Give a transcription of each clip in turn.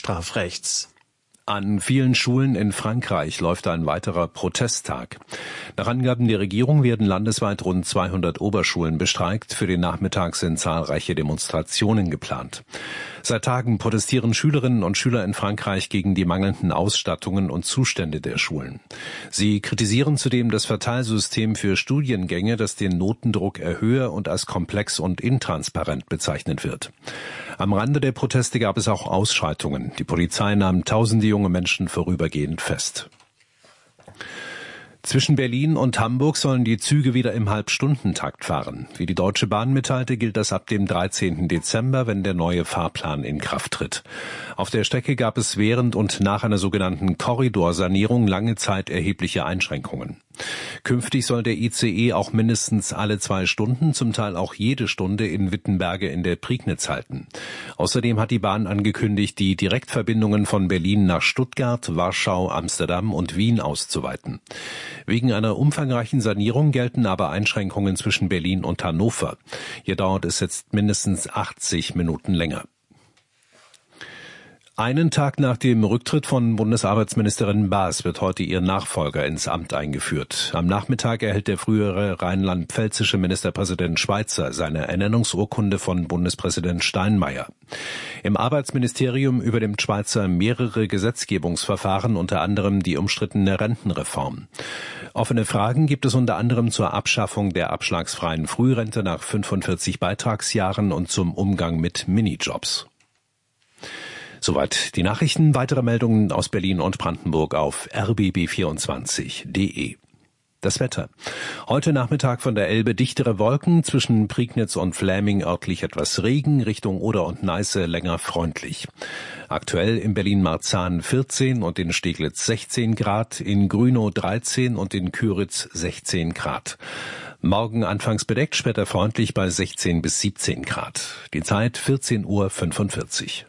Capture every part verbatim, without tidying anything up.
Strafrechts. An vielen Schulen in Frankreich läuft ein weiterer Protesttag. Nach Angaben der Regierung werden landesweit rund zweihundert Oberschulen bestreikt. Für den Nachmittag sind zahlreiche Demonstrationen geplant. Seit Tagen protestieren Schülerinnen und Schüler in Frankreich gegen die mangelnden Ausstattungen und Zustände der Schulen. Sie kritisieren zudem das Verteilsystem für Studiengänge, das den Notendruck erhöhe und als komplex und intransparent bezeichnet wird. Am Rande der Proteste gab es auch Ausschreitungen. Die Polizei nahm tausende junge Menschen vorübergehend fest. Zwischen Berlin und Hamburg sollen die Züge wieder im Halbstundentakt fahren. Wie die Deutsche Bahn mitteilte, gilt das ab dem dreizehnten Dezember, wenn der neue Fahrplan in Kraft tritt. Auf der Strecke gab es während und nach einer sogenannten Korridorsanierung lange Zeit erhebliche Einschränkungen. Künftig soll der I C E auch mindestens alle zwei Stunden, zum Teil auch jede Stunde in Wittenberge in der Prignitz halten. Außerdem hat die Bahn angekündigt, die Direktverbindungen von Berlin nach Stuttgart, Warschau, Amsterdam und Wien auszuweiten. Wegen einer umfangreichen Sanierung gelten aber Einschränkungen zwischen Berlin und Hannover. Hier dauert es jetzt mindestens achtzig Minuten länger. Einen Tag nach dem Rücktritt von Bundesarbeitsministerin Baas wird heute ihr Nachfolger ins Amt eingeführt. Am Nachmittag erhält der frühere rheinland-pfälzische Ministerpräsident Schweizer seine Ernennungsurkunde von Bundespräsident Steinmeier. Im Arbeitsministerium übernimmt Schweizer mehrere Gesetzgebungsverfahren, unter anderem die umstrittene Rentenreform. Offene Fragen gibt es unter anderem zur Abschaffung der abschlagsfreien Frührente nach fünfundvierzig Beitragsjahren und zum Umgang mit Minijobs. Soweit die Nachrichten. Weitere Meldungen aus Berlin und Brandenburg auf r b b vierundzwanzig punkt d e. Das Wetter. Heute Nachmittag von der Elbe dichtere Wolken, zwischen Prignitz und Fläming örtlich etwas Regen, Richtung Oder und Neiße länger freundlich. Aktuell in Berlin-Marzahn vierzehn und in Steglitz sechzehn Grad, in Grünow dreizehn und in Küritz sechzehn Grad. Morgen anfangs bedeckt, später freundlich bei sechzehn bis siebzehn Grad. Die Zeit vierzehn Uhr fünfundvierzig.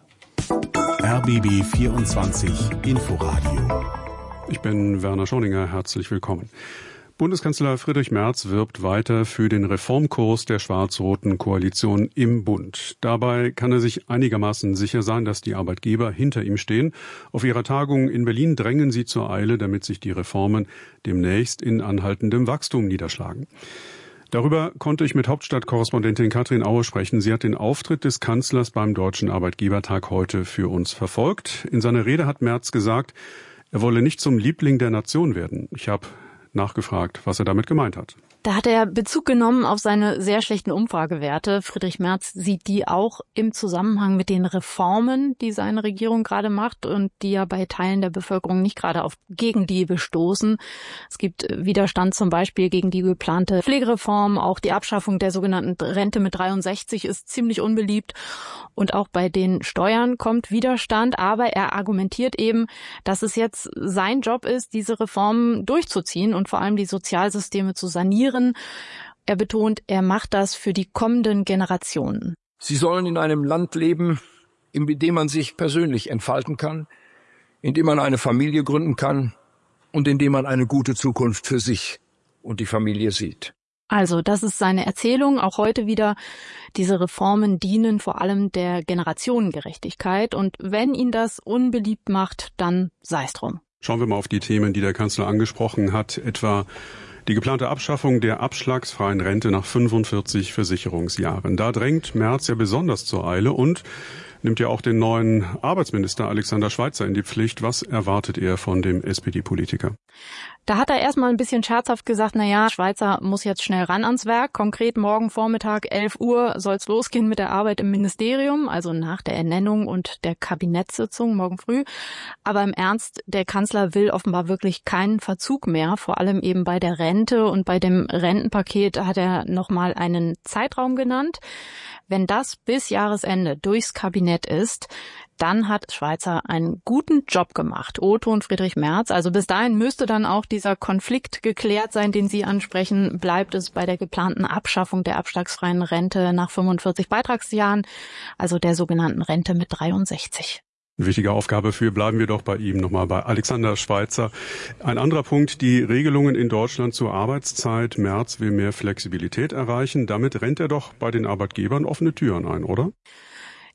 R B B vierundzwanzig Inforadio. Ich bin Werner Schoninger, herzlich willkommen. Bundeskanzler Friedrich Merz wirbt weiter für den Reformkurs der schwarz-roten Koalition im Bund. Dabei kann er sich einigermaßen sicher sein, dass die Arbeitgeber hinter ihm stehen. Auf ihrer Tagung in Berlin drängen sie zur Eile, damit sich die Reformen demnächst in anhaltendem Wachstum niederschlagen. Darüber konnte ich mit Hauptstadtkorrespondentin Katrin Aue sprechen. Sie hat den Auftritt des Kanzlers beim Deutschen Arbeitgebertag heute für uns verfolgt. In seiner Rede hat Merz gesagt, er wolle nicht zum Liebling der Nation werden. Ich habe nachgefragt, was er damit gemeint hat. Da hat er Bezug genommen auf seine sehr schlechten Umfragewerte. Friedrich Merz sieht die auch im Zusammenhang mit den Reformen, die seine Regierung gerade macht und die ja bei Teilen der Bevölkerung nicht gerade auf Gegenliebe stoßen. Es gibt Widerstand zum Beispiel gegen die geplante Pflegereform. Auch die Abschaffung der sogenannten Rente mit dreiundsechzig ist ziemlich unbeliebt. Und auch bei den Steuern kommt Widerstand. Aber er argumentiert eben, dass es jetzt sein Job ist, diese Reformen durchzuziehen und vor allem die Sozialsysteme zu sanieren. Er betont, er macht das für die kommenden Generationen. Sie sollen in einem Land leben, in dem man sich persönlich entfalten kann, in dem man eine Familie gründen kann und in dem man eine gute Zukunft für sich und die Familie sieht. Also, das ist seine Erzählung, auch heute wieder. Diese Reformen dienen vor allem der Generationengerechtigkeit. Und wenn ihn das unbeliebt macht, dann sei's drum. Schauen wir mal auf die Themen, die der Kanzler angesprochen hat, etwa die geplante Abschaffung der abschlagsfreien Rente nach fünfundvierzig Versicherungsjahren. Da drängt Merz ja besonders zur Eile und nimmt ja auch den neuen Arbeitsminister Alexander Schweizer in die Pflicht. Was erwartet er von dem S P D-Politiker? Da hat er erstmal ein bisschen scherzhaft gesagt, na ja, Schweizer muss jetzt schnell ran ans Werk. Konkret morgen Vormittag elf Uhr soll's losgehen mit der Arbeit im Ministerium, also nach der Ernennung und der Kabinettssitzung morgen früh. Aber im Ernst, der Kanzler will offenbar wirklich keinen Verzug mehr, vor allem eben bei der Rente und bei dem Rentenpaket hat er nochmal einen Zeitraum genannt. Wenn das bis Jahresende durchs Kabinett ist, dann hat Schweizer einen guten Job gemacht. O-Ton Friedrich Merz. Also bis dahin müsste dann auch dieser Konflikt geklärt sein, den Sie ansprechen. Bleibt es bei der geplanten Abschaffung der abschlagsfreien Rente nach fünfundvierzig Beitragsjahren, also der sogenannten Rente mit dreiundsechzig. Wichtige Aufgabe für, bleiben wir doch bei ihm, nochmal bei Alexander Schweizer. Ein anderer Punkt, die Regelungen in Deutschland zur Arbeitszeit. Merz will mehr Flexibilität erreichen. Damit rennt er doch bei den Arbeitgebern offene Türen ein, oder?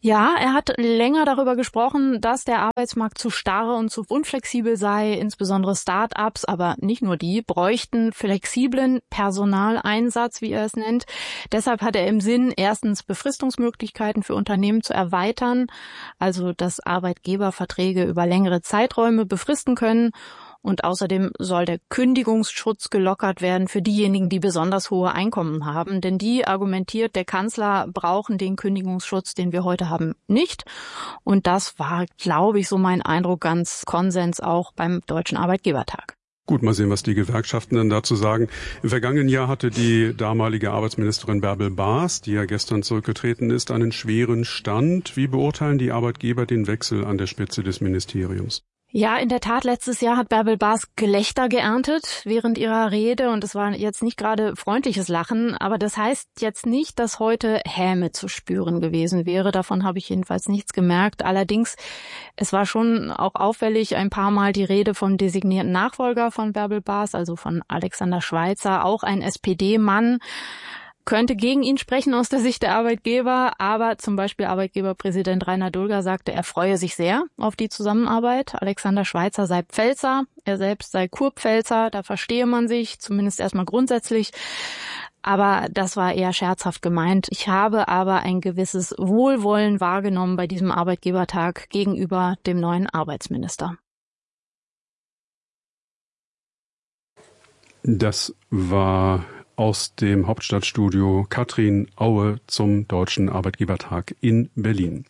Ja, er hat länger darüber gesprochen, dass der Arbeitsmarkt zu starr und zu unflexibel sei. Insbesondere Start-ups, aber nicht nur die, bräuchten flexiblen Personaleinsatz, wie er es nennt. Deshalb hat er im Sinn, erstens Befristungsmöglichkeiten für Unternehmen zu erweitern, also dass Arbeitgeberverträge über längere Zeiträume befristen können. Und außerdem soll der Kündigungsschutz gelockert werden für diejenigen, die besonders hohe Einkommen haben. Denn die, argumentiert der Kanzler, brauchen den Kündigungsschutz, den wir heute haben, nicht. Und das war, glaube ich, so mein Eindruck, ganz Konsens auch beim Deutschen Arbeitgebertag. Gut, mal sehen, was die Gewerkschaften dann dazu sagen. Im vergangenen Jahr hatte die damalige Arbeitsministerin Bärbel Baas, die ja gestern zurückgetreten ist, einen schweren Stand. Wie beurteilen die Arbeitgeber den Wechsel an der Spitze des Ministeriums? Ja, in der Tat, letztes Jahr hat Bärbel Baas Gelächter geerntet während ihrer Rede und es war jetzt nicht gerade freundliches Lachen, aber das heißt jetzt nicht, dass heute Häme zu spüren gewesen wäre. Davon habe ich jedenfalls nichts gemerkt. Allerdings, es war schon auch auffällig ein paar Mal die Rede vom designierten Nachfolger von Bärbel Baas, also von Alexander Schweitzer, auch ein S P D-Mann. Könnte gegen ihn sprechen aus der Sicht der Arbeitgeber, aber zum Beispiel Arbeitgeberpräsident Rainer Dulger sagte, er freue sich sehr auf die Zusammenarbeit. Alexander Schweitzer sei Pfälzer, er selbst sei Kurpfälzer, da verstehe man sich, zumindest erstmal grundsätzlich. Aber das war eher scherzhaft gemeint. Ich habe aber ein gewisses Wohlwollen wahrgenommen bei diesem Arbeitgebertag gegenüber dem neuen Arbeitsminister. Das war aus dem Hauptstadtstudio Katrin Aue zum Deutschen Arbeitgebertag in Berlin.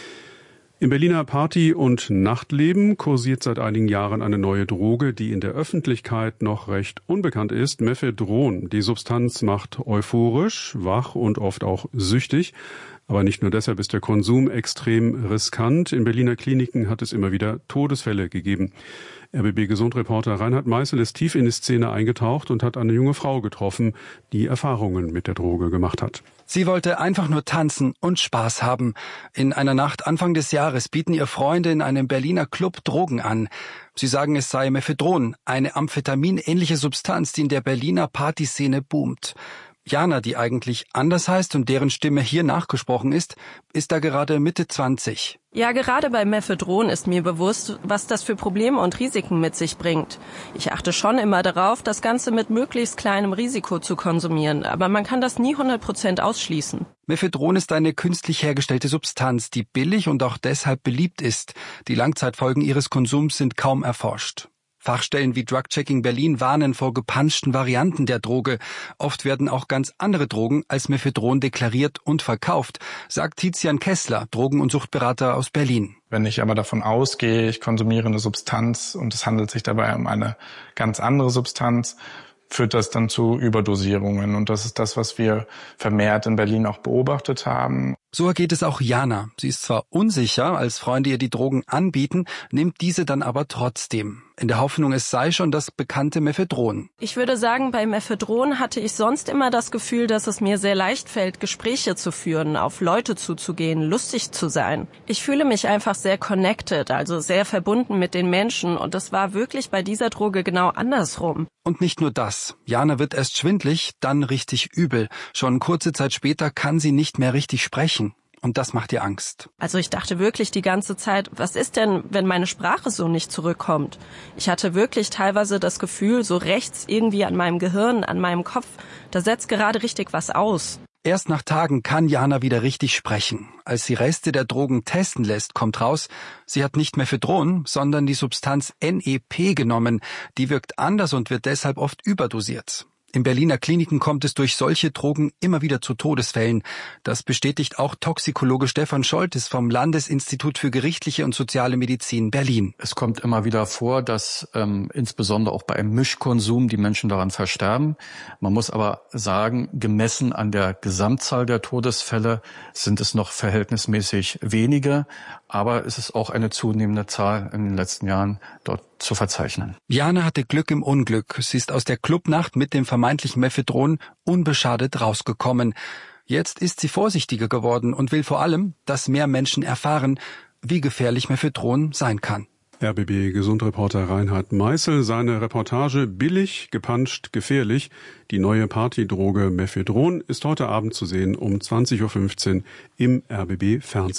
Im Berliner Party- und Nachtleben kursiert seit einigen Jahren eine neue Droge, die in der Öffentlichkeit noch recht unbekannt ist, Mephedron. Die Substanz macht euphorisch, wach und oft auch süchtig. Aber nicht nur deshalb ist der Konsum extrem riskant. In Berliner Kliniken hat es immer wieder Todesfälle gegeben. R B B-Gesundreporter Reinhard Meißel ist tief in die Szene eingetaucht und hat eine junge Frau getroffen, die Erfahrungen mit der Droge gemacht hat. Sie wollte einfach nur tanzen und Spaß haben. In einer Nacht Anfang des Jahres bieten ihr Freunde in einem Berliner Club Drogen an. Sie sagen, es sei Mephedron, eine amphetaminähnliche Substanz, die in der Berliner Partyszene boomt. Jana, die eigentlich anders heißt und deren Stimme hier nachgesprochen ist, ist da gerade Mitte zwanzig. Ja, gerade bei Mephedron ist mir bewusst, was das für Probleme und Risiken mit sich bringt. Ich achte schon immer darauf, das Ganze mit möglichst kleinem Risiko zu konsumieren, aber man kann das nie hundert Prozent ausschließen. Mephedron ist eine künstlich hergestellte Substanz, die billig und auch deshalb beliebt ist. Die Langzeitfolgen ihres Konsums sind kaum erforscht. Fachstellen wie Drug-Checking Berlin warnen vor gepanschten Varianten der Droge. Oft werden auch ganz andere Drogen als Mephedron deklariert und verkauft, sagt Tizian Kessler, Drogen- und Suchtberater aus Berlin. Wenn ich aber davon ausgehe, ich konsumiere eine Substanz und es handelt sich dabei um eine ganz andere Substanz, führt das dann zu Überdosierungen. Und das ist das, was wir vermehrt in Berlin auch beobachtet haben. So ergeht es auch Jana. Sie ist zwar unsicher, als Freunde ihr die Drogen anbieten, nimmt diese dann aber trotzdem. In der Hoffnung, es sei schon das bekannte Mephedron. Ich würde sagen, bei Mephedron hatte ich sonst immer das Gefühl, dass es mir sehr leicht fällt, Gespräche zu führen, auf Leute zuzugehen, lustig zu sein. Ich fühle mich einfach sehr connected, also sehr verbunden mit den Menschen. Und das war wirklich bei dieser Droge genau andersrum. Und nicht nur das. Jana wird erst schwindlig, dann richtig übel. Schon kurze Zeit später kann sie nicht mehr richtig sprechen. Und das macht ihr Angst. Also ich dachte wirklich die ganze Zeit, was ist denn, wenn meine Sprache so nicht zurückkommt? Ich hatte wirklich teilweise das Gefühl, so rechts irgendwie an meinem Gehirn, an meinem Kopf, da setzt gerade richtig was aus. Erst nach Tagen kann Jana wieder richtig sprechen. Als sie Reste der Drogen testen lässt, kommt raus, sie hat nicht Mephedron, sondern die Substanz N E P genommen. Die wirkt anders und wird deshalb oft überdosiert. In Berliner Kliniken kommt es durch solche Drogen immer wieder zu Todesfällen. Das bestätigt auch Toxikologe Stefan Scholtes vom Landesinstitut für gerichtliche und soziale Medizin Berlin. Es kommt immer wieder vor, dass ähm, insbesondere auch bei einem Mischkonsum die Menschen daran versterben. Man muss aber sagen, gemessen an der Gesamtzahl der Todesfälle sind es noch verhältnismäßig wenige. Aber es ist auch eine zunehmende Zahl in den letzten Jahren dort zu verzeichnen. Jana hatte Glück im Unglück. Sie ist aus der Clubnacht mit dem vermeintlichen Mephedron unbeschadet rausgekommen. Jetzt ist sie vorsichtiger geworden und will vor allem, dass mehr Menschen erfahren, wie gefährlich Mephedron sein kann. R B B-Gesundreporter Reinhard Meißel, seine Reportage Billig, gepanscht, gefährlich. Die neue Partydroge Mephedron ist heute Abend zu sehen um zwanzig Uhr fünfzehn im R B B-Fernsehen.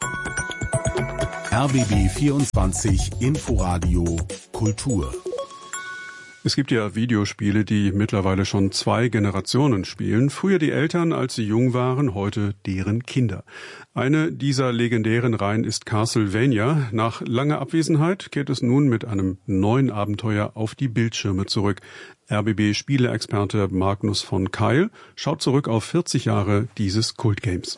R B B vierundzwanzig Inforadio Kultur. Es gibt ja Videospiele, die mittlerweile schon zwei Generationen spielen. Früher die Eltern, als sie jung waren, heute deren Kinder. Eine dieser legendären Reihen ist Castlevania. Nach langer Abwesenheit kehrt es nun mit einem neuen Abenteuer auf die Bildschirme zurück. R B B-Spieleexperte Magnus von Keil schaut zurück auf vierzig Jahre dieses Kultgames.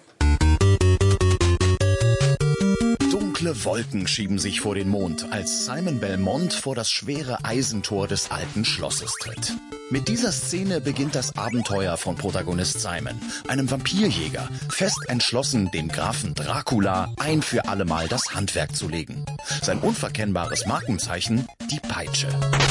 Dunkle Wolken schieben sich vor den Mond, als Simon Belmont vor das schwere Eisentor des alten Schlosses tritt. Mit dieser Szene beginnt das Abenteuer von Protagonist Simon, einem Vampirjäger, fest entschlossen, dem Grafen Dracula ein für allemal das Handwerk zu legen. Sein unverkennbares Markenzeichen, die Peitsche.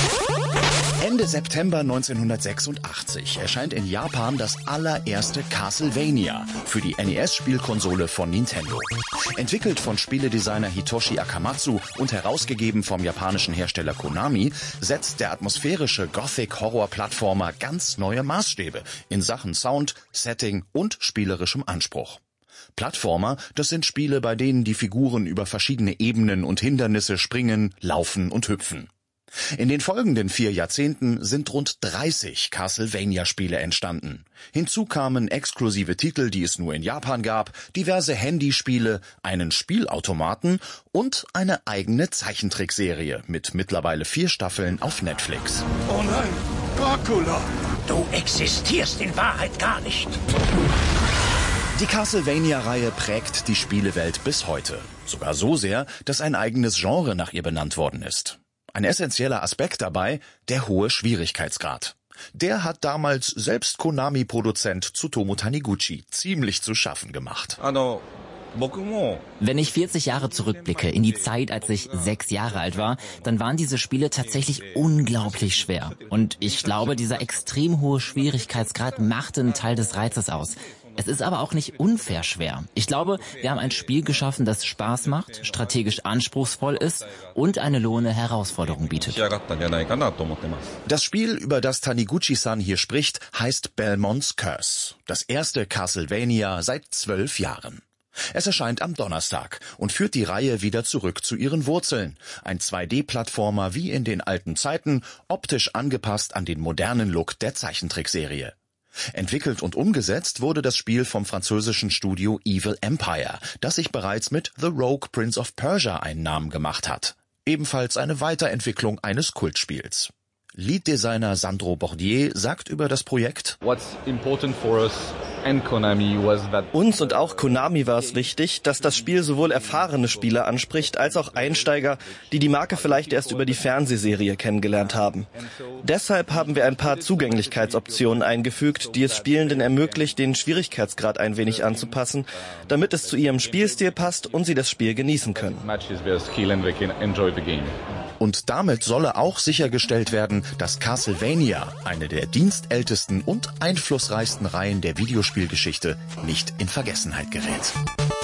Ende September neunzehnhundertsechsundachtzig erscheint in Japan das allererste Castlevania für die N E S-Spielkonsole von Nintendo. Entwickelt von Spieledesigner Hitoshi Akamatsu und herausgegeben vom japanischen Hersteller Konami, setzt der atmosphärische Gothic-Horror-Plattformer ganz neue Maßstäbe in Sachen Sound, Setting und spielerischem Anspruch. Plattformer, das sind Spiele, bei denen die Figuren über verschiedene Ebenen und Hindernisse springen, laufen und hüpfen. In den folgenden vier Jahrzehnten sind rund dreißig Castlevania-Spiele entstanden. Hinzu kamen exklusive Titel, die es nur in Japan gab, diverse Handyspiele, einen Spielautomaten und eine eigene Zeichentrickserie mit mittlerweile vier Staffeln auf Netflix. Oh nein, Dracula! Du existierst in Wahrheit gar nicht. Die Castlevania-Reihe prägt die Spielewelt bis heute. Sogar so sehr, dass ein eigenes Genre nach ihr benannt worden ist. Ein essentieller Aspekt dabei, der hohe Schwierigkeitsgrad. Der hat damals selbst Konami-Produzent Tsutomu Taniguchi ziemlich zu schaffen gemacht. Wenn ich vierzig Jahre zurückblicke in die Zeit, als ich sechs Jahre alt war, dann waren diese Spiele tatsächlich unglaublich schwer. Und ich glaube, dieser extrem hohe Schwierigkeitsgrad machte einen Teil des Reizes aus. Es ist aber auch nicht unfair schwer. Ich glaube, wir haben ein Spiel geschaffen, das Spaß macht, strategisch anspruchsvoll ist und eine lohnende Herausforderung bietet. Das Spiel, über das Taniguchi-san hier spricht, heißt Belmont's Curse. Das erste Castlevania seit zwölf Jahren. Es erscheint am Donnerstag und führt die Reihe wieder zurück zu ihren Wurzeln. Ein zwei D-Plattformer wie in den alten Zeiten, optisch angepasst an den modernen Look der Zeichentrickserie. Entwickelt und umgesetzt wurde das Spiel vom französischen Studio Evil Empire, das sich bereits mit The Rogue Prince of Persia einen Namen gemacht hat. Ebenfalls eine Weiterentwicklung eines Kultspiels. Lead-Designer Sandro Bordier sagt über das Projekt: Uns und auch Konami war es wichtig, dass das Spiel sowohl erfahrene Spieler anspricht, als auch Einsteiger, die die Marke vielleicht erst über die Fernsehserie kennengelernt haben. Deshalb haben wir ein paar Zugänglichkeitsoptionen eingefügt, die es Spielenden ermöglicht, den Schwierigkeitsgrad ein wenig anzupassen, damit es zu ihrem Spielstil passt und sie das Spiel genießen können. Und damit solle auch sichergestellt werden, dass Castlevania, eine der dienstältesten und einflussreichsten Reihen der Videospielgeschichte, nicht in Vergessenheit gerät.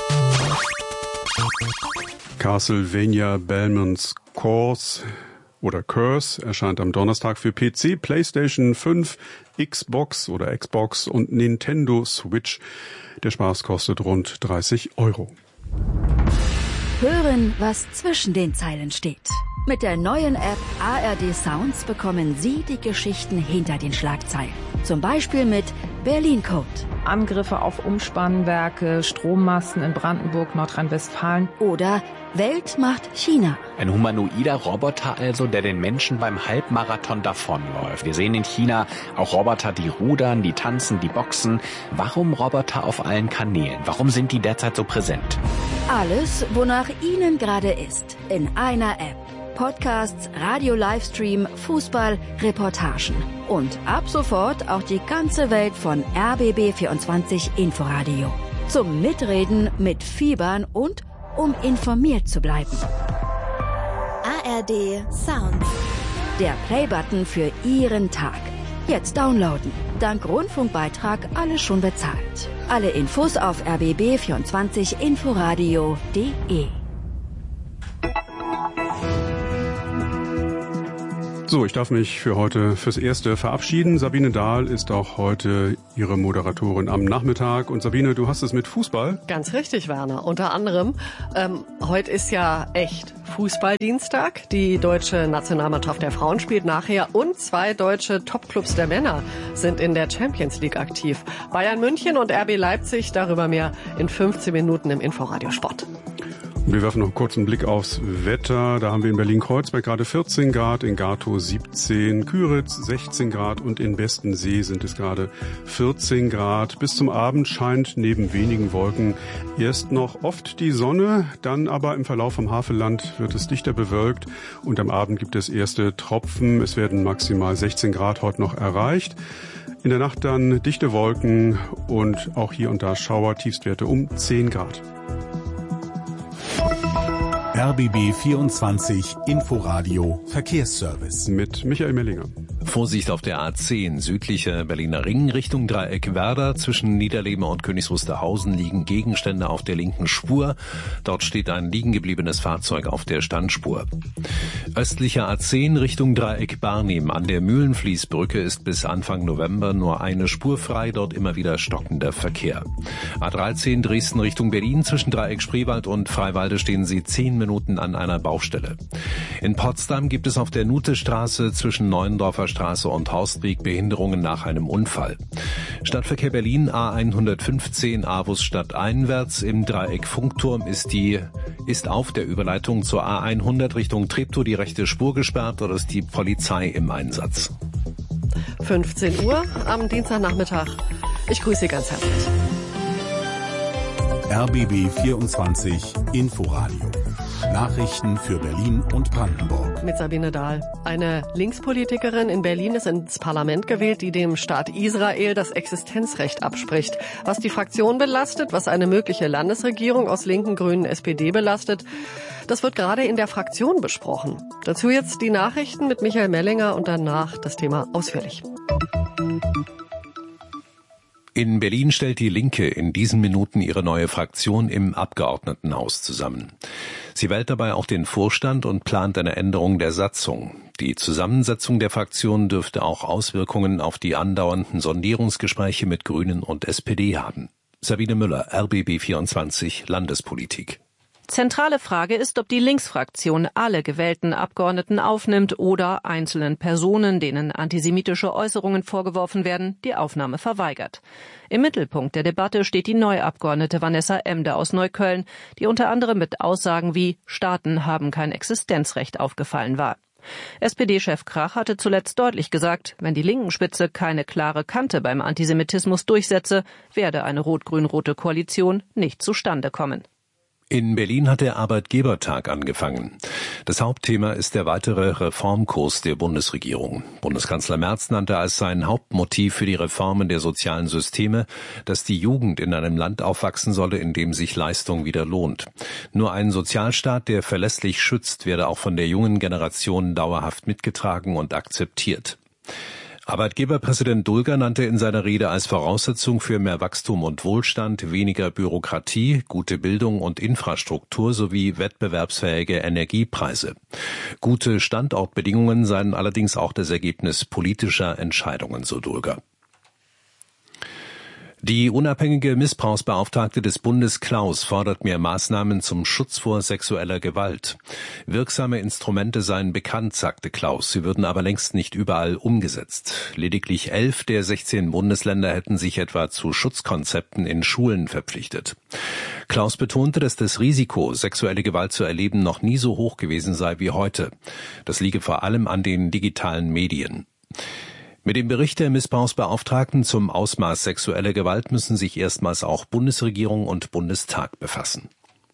Castlevania Belmont's Curse oder Curse erscheint am Donnerstag für P C, PlayStation fünf, Xbox oder Xbox und Nintendo Switch. Der Spaß kostet rund dreißig Euro. Hören, was zwischen den Zeilen steht. Mit der neuen App A R D Sounds bekommen Sie die Geschichten hinter den Schlagzeilen. Zum Beispiel mit Berlin Code. Angriffe auf Umspannwerke, Strommasten in Brandenburg, Nordrhein-Westfalen. Oder Welt macht China. Ein humanoider Roboter also, der den Menschen beim Halbmarathon davonläuft. Wir sehen in China auch Roboter, die rudern, die tanzen, die boxen. Warum Roboter auf allen Kanälen? Warum sind die derzeit so präsent? Alles, wonach Ihnen gerade ist, in einer App. Podcasts, Radio-Livestream, Fußball, Reportagen. Und ab sofort auch die ganze Welt von R B B vierundzwanzig Inforadio. Zum Mitreden, Mitfiebern und um informiert zu bleiben. A R D Sound. Der Playbutton für Ihren Tag. Jetzt downloaden. Dank Rundfunkbeitrag alles schon bezahlt. Alle Infos auf r b b vierundzwanzig inforadio punkt de. So, ich darf mich für heute fürs Erste verabschieden. Sabine Dahl ist auch heute Ihre Moderatorin am Nachmittag. Und Sabine, du hast es mit Fußball? Ganz richtig, Werner. Unter anderem, ähm, heute ist ja echt Fußballdienstag. Die deutsche Nationalmannschaft der Frauen spielt nachher und zwei deutsche Topclubs der Männer sind in der Champions League aktiv. Bayern München und R B Leipzig, darüber mehr in fünfzehn Minuten im Inforadio Sport. Wir werfen noch kurz einen Blick aufs Wetter. Da haben wir in Berlin-Kreuzberg gerade vierzehn Grad, in Gatow siebzehn, Küritz sechzehn Grad und in Bestensee sind es gerade vierzehn Grad. Bis zum Abend scheint neben wenigen Wolken erst noch oft die Sonne, dann aber im Verlauf vom Havelland wird es dichter bewölkt und am Abend gibt es erste Tropfen. Es werden maximal sechzehn Grad heute noch erreicht. In der Nacht dann dichte Wolken und auch hier und da Schauer, Tiefstwerte um zehn Grad. R B B vierundzwanzig Inforadio Verkehrsservice mit Michael Mellinger. Vorsicht auf der A zehn, südlicher Berliner Ring Richtung Dreieck Werder. Zwischen Niederleben und Königs Wusterhausen liegen Gegenstände auf der linken Spur. Dort steht ein liegen gebliebenes Fahrzeug auf der Standspur. Östlicher A zehn Richtung Dreieck Barnim. An der Mühlenfließbrücke ist bis Anfang November nur eine Spur frei, dort immer wieder stockender Verkehr. A dreizehn Dresden Richtung Berlin. Zwischen Dreieck Spreewald und Freiwalde stehen Sie zehn Minuten an einer Baustelle. In Potsdam gibt es auf der Nutestraße zwischen Neuendorfer Straße und Horstweg Behinderungen nach einem Unfall. Stadtverkehr Berlin A hundertfünfzehn Avus stadteinwärts im Dreieck Funkturm ist die ist auf der Überleitung zur A hundert Richtung Treptow die rechte Spur gesperrt oder ist die Polizei im Einsatz. fünfzehn Uhr am Dienstagnachmittag. Ich grüße Sie ganz herzlich. R B B vierundzwanzig Inforadio. Nachrichten für Berlin und Brandenburg. Mit Sabine Dahl. Eine Linkspolitikerin in Berlin ist ins Parlament gewählt, die dem Staat Israel das Existenzrecht abspricht. Was die Fraktion belastet, was eine mögliche Landesregierung aus Linken, Grünen, S P D belastet, das wird gerade in der Fraktion besprochen. Dazu jetzt die Nachrichten mit Michael Mellinger und danach das Thema ausführlich. In Berlin stellt die Linke in diesen Minuten ihre neue Fraktion im Abgeordnetenhaus zusammen. Sie wählt dabei auch den Vorstand und plant eine Änderung der Satzung. Die Zusammensetzung der Fraktion dürfte auch Auswirkungen auf die andauernden Sondierungsgespräche mit Grünen und S P D haben. Sabine Müller, R B B vierundzwanzig Landespolitik. Zentrale Frage ist, ob die Linksfraktion alle gewählten Abgeordneten aufnimmt oder einzelnen Personen, denen antisemitische Äußerungen vorgeworfen werden, die Aufnahme verweigert. Im Mittelpunkt der Debatte steht die Neuabgeordnete Vanessa Emde aus Neukölln, die unter anderem mit Aussagen wie Staaten haben kein Existenzrecht aufgefallen war. S P D-Chef Krach hatte zuletzt deutlich gesagt, wenn die Linkenspitze keine klare Kante beim Antisemitismus durchsetze, werde eine rot-grün-rote Koalition nicht zustande kommen. In Berlin hat der Arbeitgebertag angefangen. Das Hauptthema ist der weitere Reformkurs der Bundesregierung. Bundeskanzler Merz nannte als sein Hauptmotiv für die Reformen der sozialen Systeme, dass die Jugend in einem Land aufwachsen solle, in dem sich Leistung wieder lohnt. Nur ein Sozialstaat, der verlässlich schützt, werde auch von der jungen Generation dauerhaft mitgetragen und akzeptiert. Arbeitgeberpräsident Dulger nannte in seiner Rede als Voraussetzung für mehr Wachstum und Wohlstand weniger Bürokratie, gute Bildung und Infrastruktur sowie wettbewerbsfähige Energiepreise. Gute Standortbedingungen seien allerdings auch das Ergebnis politischer Entscheidungen, so Dulger. Die unabhängige Missbrauchsbeauftragte des Bundes Klaus fordert mehr Maßnahmen zum Schutz vor sexueller Gewalt. Wirksame Instrumente seien bekannt, sagte Klaus, sie würden aber längst nicht überall umgesetzt. Lediglich elf der sechzehn Bundesländer hätten sich etwa zu Schutzkonzepten in Schulen verpflichtet. Klaus betonte, dass das Risiko, sexuelle Gewalt zu erleben, noch nie so hoch gewesen sei wie heute. Das liege vor allem an den digitalen Medien. Mit dem Bericht der Missbrauchsbeauftragten zum Ausmaß sexueller Gewalt müssen sich erstmals auch Bundesregierung und Bundestag befassen.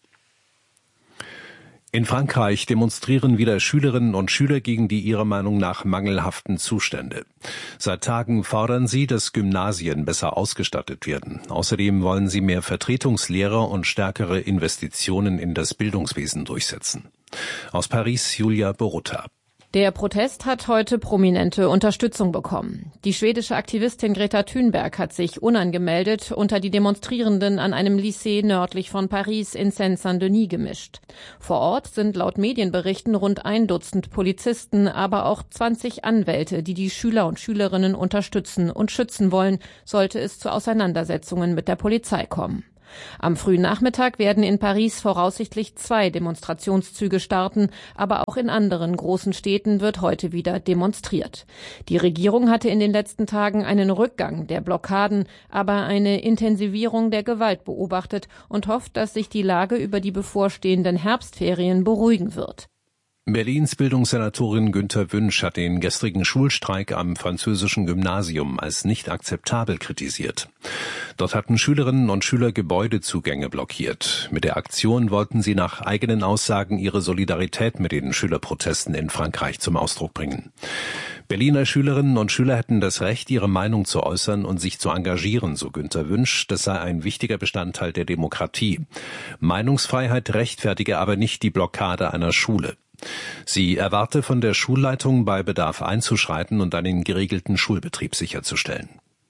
In Frankreich demonstrieren wieder Schülerinnen und Schüler gegen die ihrer Meinung nach mangelhaften Zustände. Seit Tagen fordern sie, dass Gymnasien besser ausgestattet werden. Außerdem wollen sie mehr Vertretungslehrer und stärkere Investitionen in das Bildungswesen durchsetzen. Aus Paris Julia Borutta. Der Protest hat heute prominente Unterstützung bekommen. Die schwedische Aktivistin Greta Thunberg hat sich unangemeldet unter die Demonstrierenden an einem Lycée nördlich von Paris in Seine-Saint-Denis gemischt. Vor Ort sind laut Medienberichten rund ein Dutzend Polizisten, aber auch zwanzig Anwälte, die die Schüler und Schülerinnen unterstützen und schützen wollen, sollte es zu Auseinandersetzungen mit der Polizei kommen. Am frühen Nachmittag werden in Paris voraussichtlich zwei Demonstrationszüge starten, aber auch in anderen großen Städten wird heute wieder demonstriert. Die Regierung hatte in den letzten Tagen einen Rückgang der Blockaden, aber eine Intensivierung der Gewalt beobachtet und hofft, dass sich die Lage über die bevorstehenden Herbstferien beruhigen wird. Berlins Bildungssenatorin Günter Wünsch hat den gestrigen Schulstreik am französischen Gymnasium als nicht akzeptabel kritisiert. Dort hatten Schülerinnen und Schüler Gebäudezugänge blockiert. Mit der Aktion wollten sie nach eigenen Aussagen ihre Solidarität mit den Schülerprotesten in Frankreich zum Ausdruck bringen. Berliner Schülerinnen und Schüler hätten das Recht, ihre Meinung zu äußern und sich zu engagieren, so Günter Wünsch. Das sei ein wichtiger Bestandteil der Demokratie. Meinungsfreiheit rechtfertige aber nicht die Blockade einer Schule. Sie erwarte von der Schulleitung, bei Bedarf einzuschreiten und einen geregelten Schulbetrieb sicherzustellen.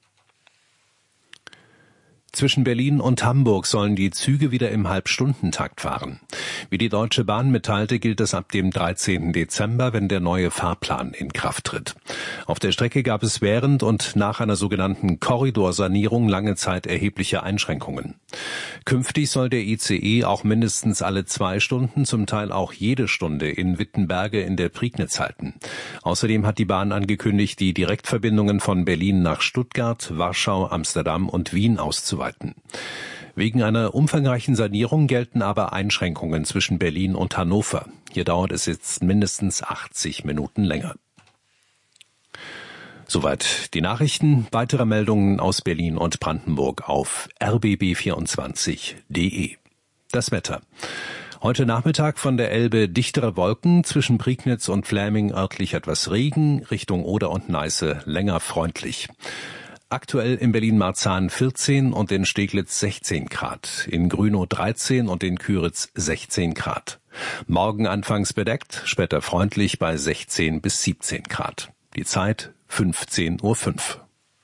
Zwischen Berlin und Hamburg sollen die Züge wieder im Halbstundentakt fahren. Wie die Deutsche Bahn mitteilte, gilt das ab dem dreizehnten Dezember, wenn der neue Fahrplan in Kraft tritt. Auf der Strecke gab es während und nach einer sogenannten Korridorsanierung lange Zeit erhebliche Einschränkungen. Künftig soll der I C E auch mindestens alle zwei Stunden, zum Teil auch jede Stunde in Wittenberge in der Prignitz halten. Außerdem hat die Bahn angekündigt, die Direktverbindungen von Berlin nach Stuttgart, Warschau, Amsterdam und Wien auszuweiten. Wegen einer umfangreichen Sanierung gelten aber Einschränkungen zwischen Berlin und Hannover. Hier dauert es jetzt mindestens achtzig Minuten länger. Soweit die Nachrichten. Weitere Meldungen aus Berlin und Brandenburg auf r b b vierundzwanzig punkt d e. Das Wetter. Heute Nachmittag von der Elbe dichtere Wolken, zwischen Prignitz und Fläming örtlich etwas Regen, Richtung Oder und Neiße länger freundlich. Aktuell in Berlin-Marzahn vierzehn und in Steglitz sechzehn Grad, in Grünow dreizehn und in Küritz sechzehn Grad. Morgen anfangs bedeckt, später freundlich bei sechzehn bis siebzehn Grad. Die Zeit fünfzehn Uhr fünf.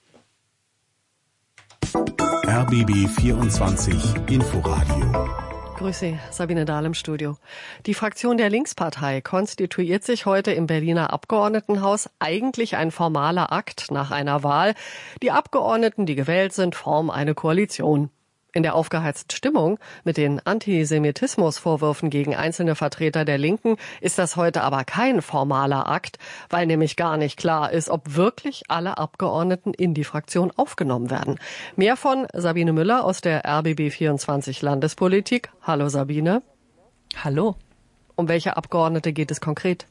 R B B vierundzwanzig Inforadio. Grüße, Sabine Dahl im Studio. Die Fraktion der Linkspartei konstituiert sich heute im Berliner Abgeordnetenhaus. Eigentlich ein formaler Akt nach einer Wahl. Die Abgeordneten, die gewählt sind, formen eine Koalition. In der aufgeheizten Stimmung mit den Antisemitismusvorwürfen gegen einzelne Vertreter der Linken ist das heute aber kein formaler Akt, weil nämlich gar nicht klar ist, ob wirklich alle Abgeordneten in die Fraktion aufgenommen werden. Mehr von Sabine Müller aus der R B B vierundzwanzig Landespolitik. Hallo Sabine. Hallo. Um welche Abgeordnete geht es konkret?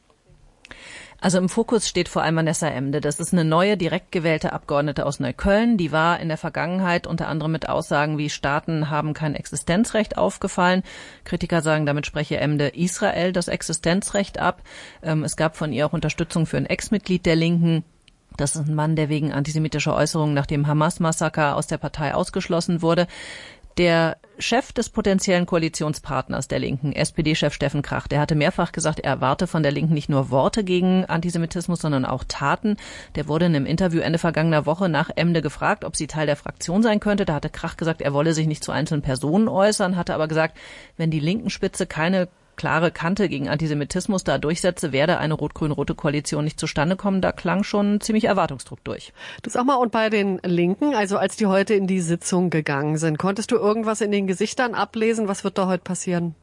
Also im Fokus steht vor allem Vanessa Emde. Das ist eine neue, direkt gewählte Abgeordnete aus Neukölln. Die war in der Vergangenheit unter anderem mit Aussagen wie Staaten haben kein Existenzrecht aufgefallen. Kritiker sagen, damit spreche Emde Israel das Existenzrecht ab. Es gab von ihr auch Unterstützung für ein Ex-Mitglied der Linken. Das ist ein Mann, der wegen antisemitischer Äußerungen nach dem Hamas-Massaker aus der Partei ausgeschlossen wurde. Der Chef des potenziellen Koalitionspartners der Linken, S P D-Chef Steffen Krach, der hatte mehrfach gesagt, er erwarte von der Linken nicht nur Worte gegen Antisemitismus, sondern auch Taten. Der wurde in einem Interview Ende vergangener Woche nach Emde gefragt, ob sie Teil der Fraktion sein könnte. Da hatte Krach gesagt, er wolle sich nicht zu einzelnen Personen äußern, hatte aber gesagt, wenn die Linken-Spitze keine klare Kante gegen Antisemitismus da durchsetze, werde eine rot-grün-rote Koalition nicht zustande kommen. Da klang schon ziemlich Erwartungsdruck durch. Du sag mal, und bei den Linken, also als die heute in die Sitzung gegangen sind, konntest du irgendwas in den Gesichtern ablesen? Was wird da heute passieren?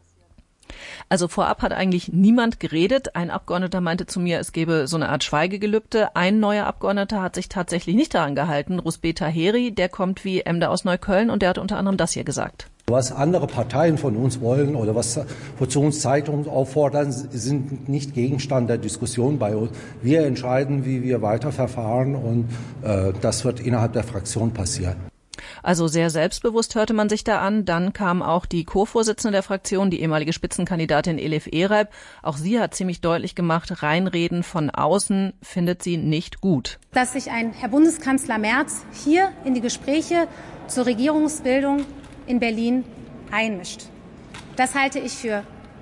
Also vorab hat eigentlich niemand geredet. Ein Abgeordneter meinte zu mir, es gebe so eine Art Schweigegelübde. Ein neuer Abgeordneter hat sich tatsächlich nicht daran gehalten, Rusbeh Taheri, der kommt wie Emde aus Neukölln und der hat unter anderem das hier gesagt. Was andere Parteien von uns wollen oder was wozu uns Zeitungen auffordern, sind nicht Gegenstand der Diskussion bei uns. Wir entscheiden, wie wir weiterverfahren und äh, das wird innerhalb der Fraktion passieren. Also sehr selbstbewusst hörte man sich da an. Dann kam auch die Co-Vorsitzende der Fraktion, die ehemalige Spitzenkandidatin Elif Ereib. Auch sie hat ziemlich deutlich gemacht, Reinreden von außen findet sie nicht gut. Dass sich ein Herr Bundeskanzler Merz hier in die Gespräche zur Regierungsbildung in Berlin einmischt. Das halte ich für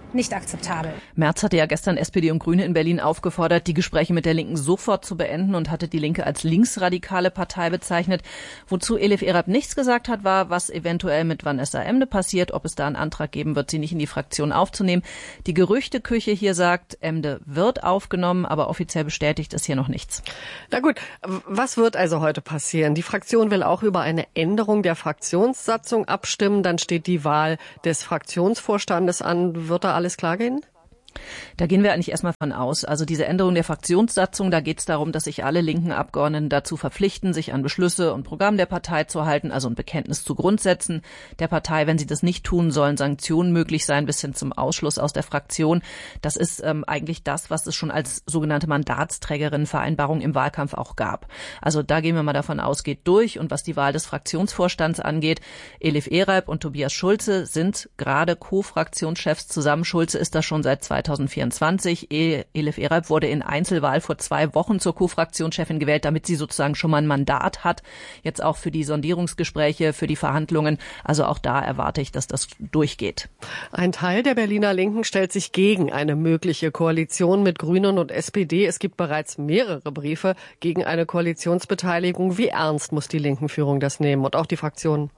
nicht akzeptabel. Merz hatte ja gestern S P D und Grüne in Berlin aufgefordert, die Gespräche mit der Linken sofort zu beenden und hatte die Linke als linksradikale Partei bezeichnet. Wozu Elif Erab nichts gesagt hat, war, was eventuell mit Vanessa Emde passiert, ob es da einen Antrag geben wird, sie nicht in die Fraktion aufzunehmen. Die Gerüchteküche hier sagt, Emde wird aufgenommen, aber offiziell bestätigt ist hier noch nichts. Na gut, was wird also heute passieren? Die Fraktion will auch über eine Änderung der Fraktionssatzung abstimmen. Dann steht die Wahl des Fraktionsvorstandes an. Wird da alles klar gehen? Da gehen wir eigentlich erstmal von aus. Also diese Änderung der Fraktionssatzung, da geht es darum, dass sich alle linken Abgeordneten dazu verpflichten, sich an Beschlüsse und Programm der Partei zu halten, also ein Bekenntnis zu Grundsätzen der Partei. Wenn sie das nicht tun, sollen Sanktionen möglich sein, bis hin zum Ausschluss aus der Fraktion. Das ist ähm, eigentlich das, was es schon als sogenannte Mandatsträgerinnenvereinbarung im Wahlkampf auch gab. Also da gehen wir mal davon aus, geht durch. Und was die Wahl des Fraktionsvorstands angeht, Elif Erab und Tobias Schulze sind gerade Co-Fraktionschefs zusammen. Schulze ist das schon seit zweitausendvierundzwanzig. Elif Erab wurde in Einzelwahl vor zwei Wochen zur Co-Fraktionschefin gewählt, damit sie sozusagen schon mal ein Mandat hat. Jetzt auch für die Sondierungsgespräche, für die Verhandlungen. Also auch da erwarte ich, dass das durchgeht. Ein Teil der Berliner Linken stellt sich gegen eine mögliche Koalition mit Grünen und S P D. Es gibt bereits mehrere Briefe gegen eine Koalitionsbeteiligung. Wie ernst muss die Linken-Führung das nehmen und auch die Fraktionen?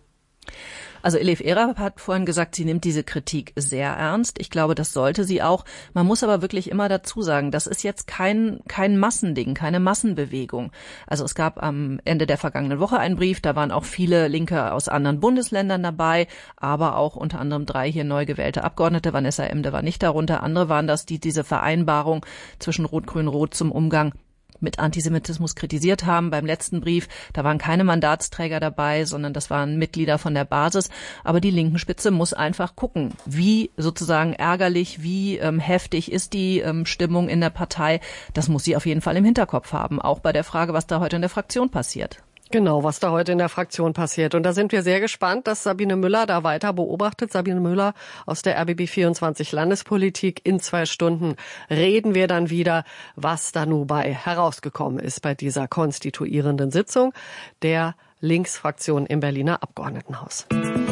Also Elif Erab hat vorhin gesagt, sie nimmt diese Kritik sehr ernst. Ich glaube, das sollte sie auch. Man muss aber wirklich immer dazu sagen, das ist jetzt kein kein Massending, keine Massenbewegung. Also es gab am Ende der vergangenen Woche einen Brief, da waren auch viele Linke aus anderen Bundesländern dabei, aber auch unter anderem drei hier neu gewählte Abgeordnete. Vanessa Emde war nicht darunter. Andere waren das, die diese Vereinbarung zwischen Rot-Grün-Rot zum Umgang mit Antisemitismus kritisiert haben. Beim letzten Brief, da waren keine Mandatsträger dabei, sondern das waren Mitglieder von der Basis. Aber die linken Spitze muss einfach gucken, wie sozusagen ärgerlich, wie ähm, heftig ist die ähm, Stimmung in der Partei. Das muss sie auf jeden Fall im Hinterkopf haben, auch bei der Frage, was da heute in der Fraktion passiert. Genau, was da heute in der Fraktion passiert. Und da sind wir sehr gespannt, dass Sabine Müller da weiter beobachtet. Sabine Müller aus der R B B vierundzwanzig Landespolitik. In zwei Stunden reden wir dann wieder, was da nun bei herausgekommen ist bei dieser konstituierenden Sitzung der Linksfraktion im Berliner Abgeordnetenhaus.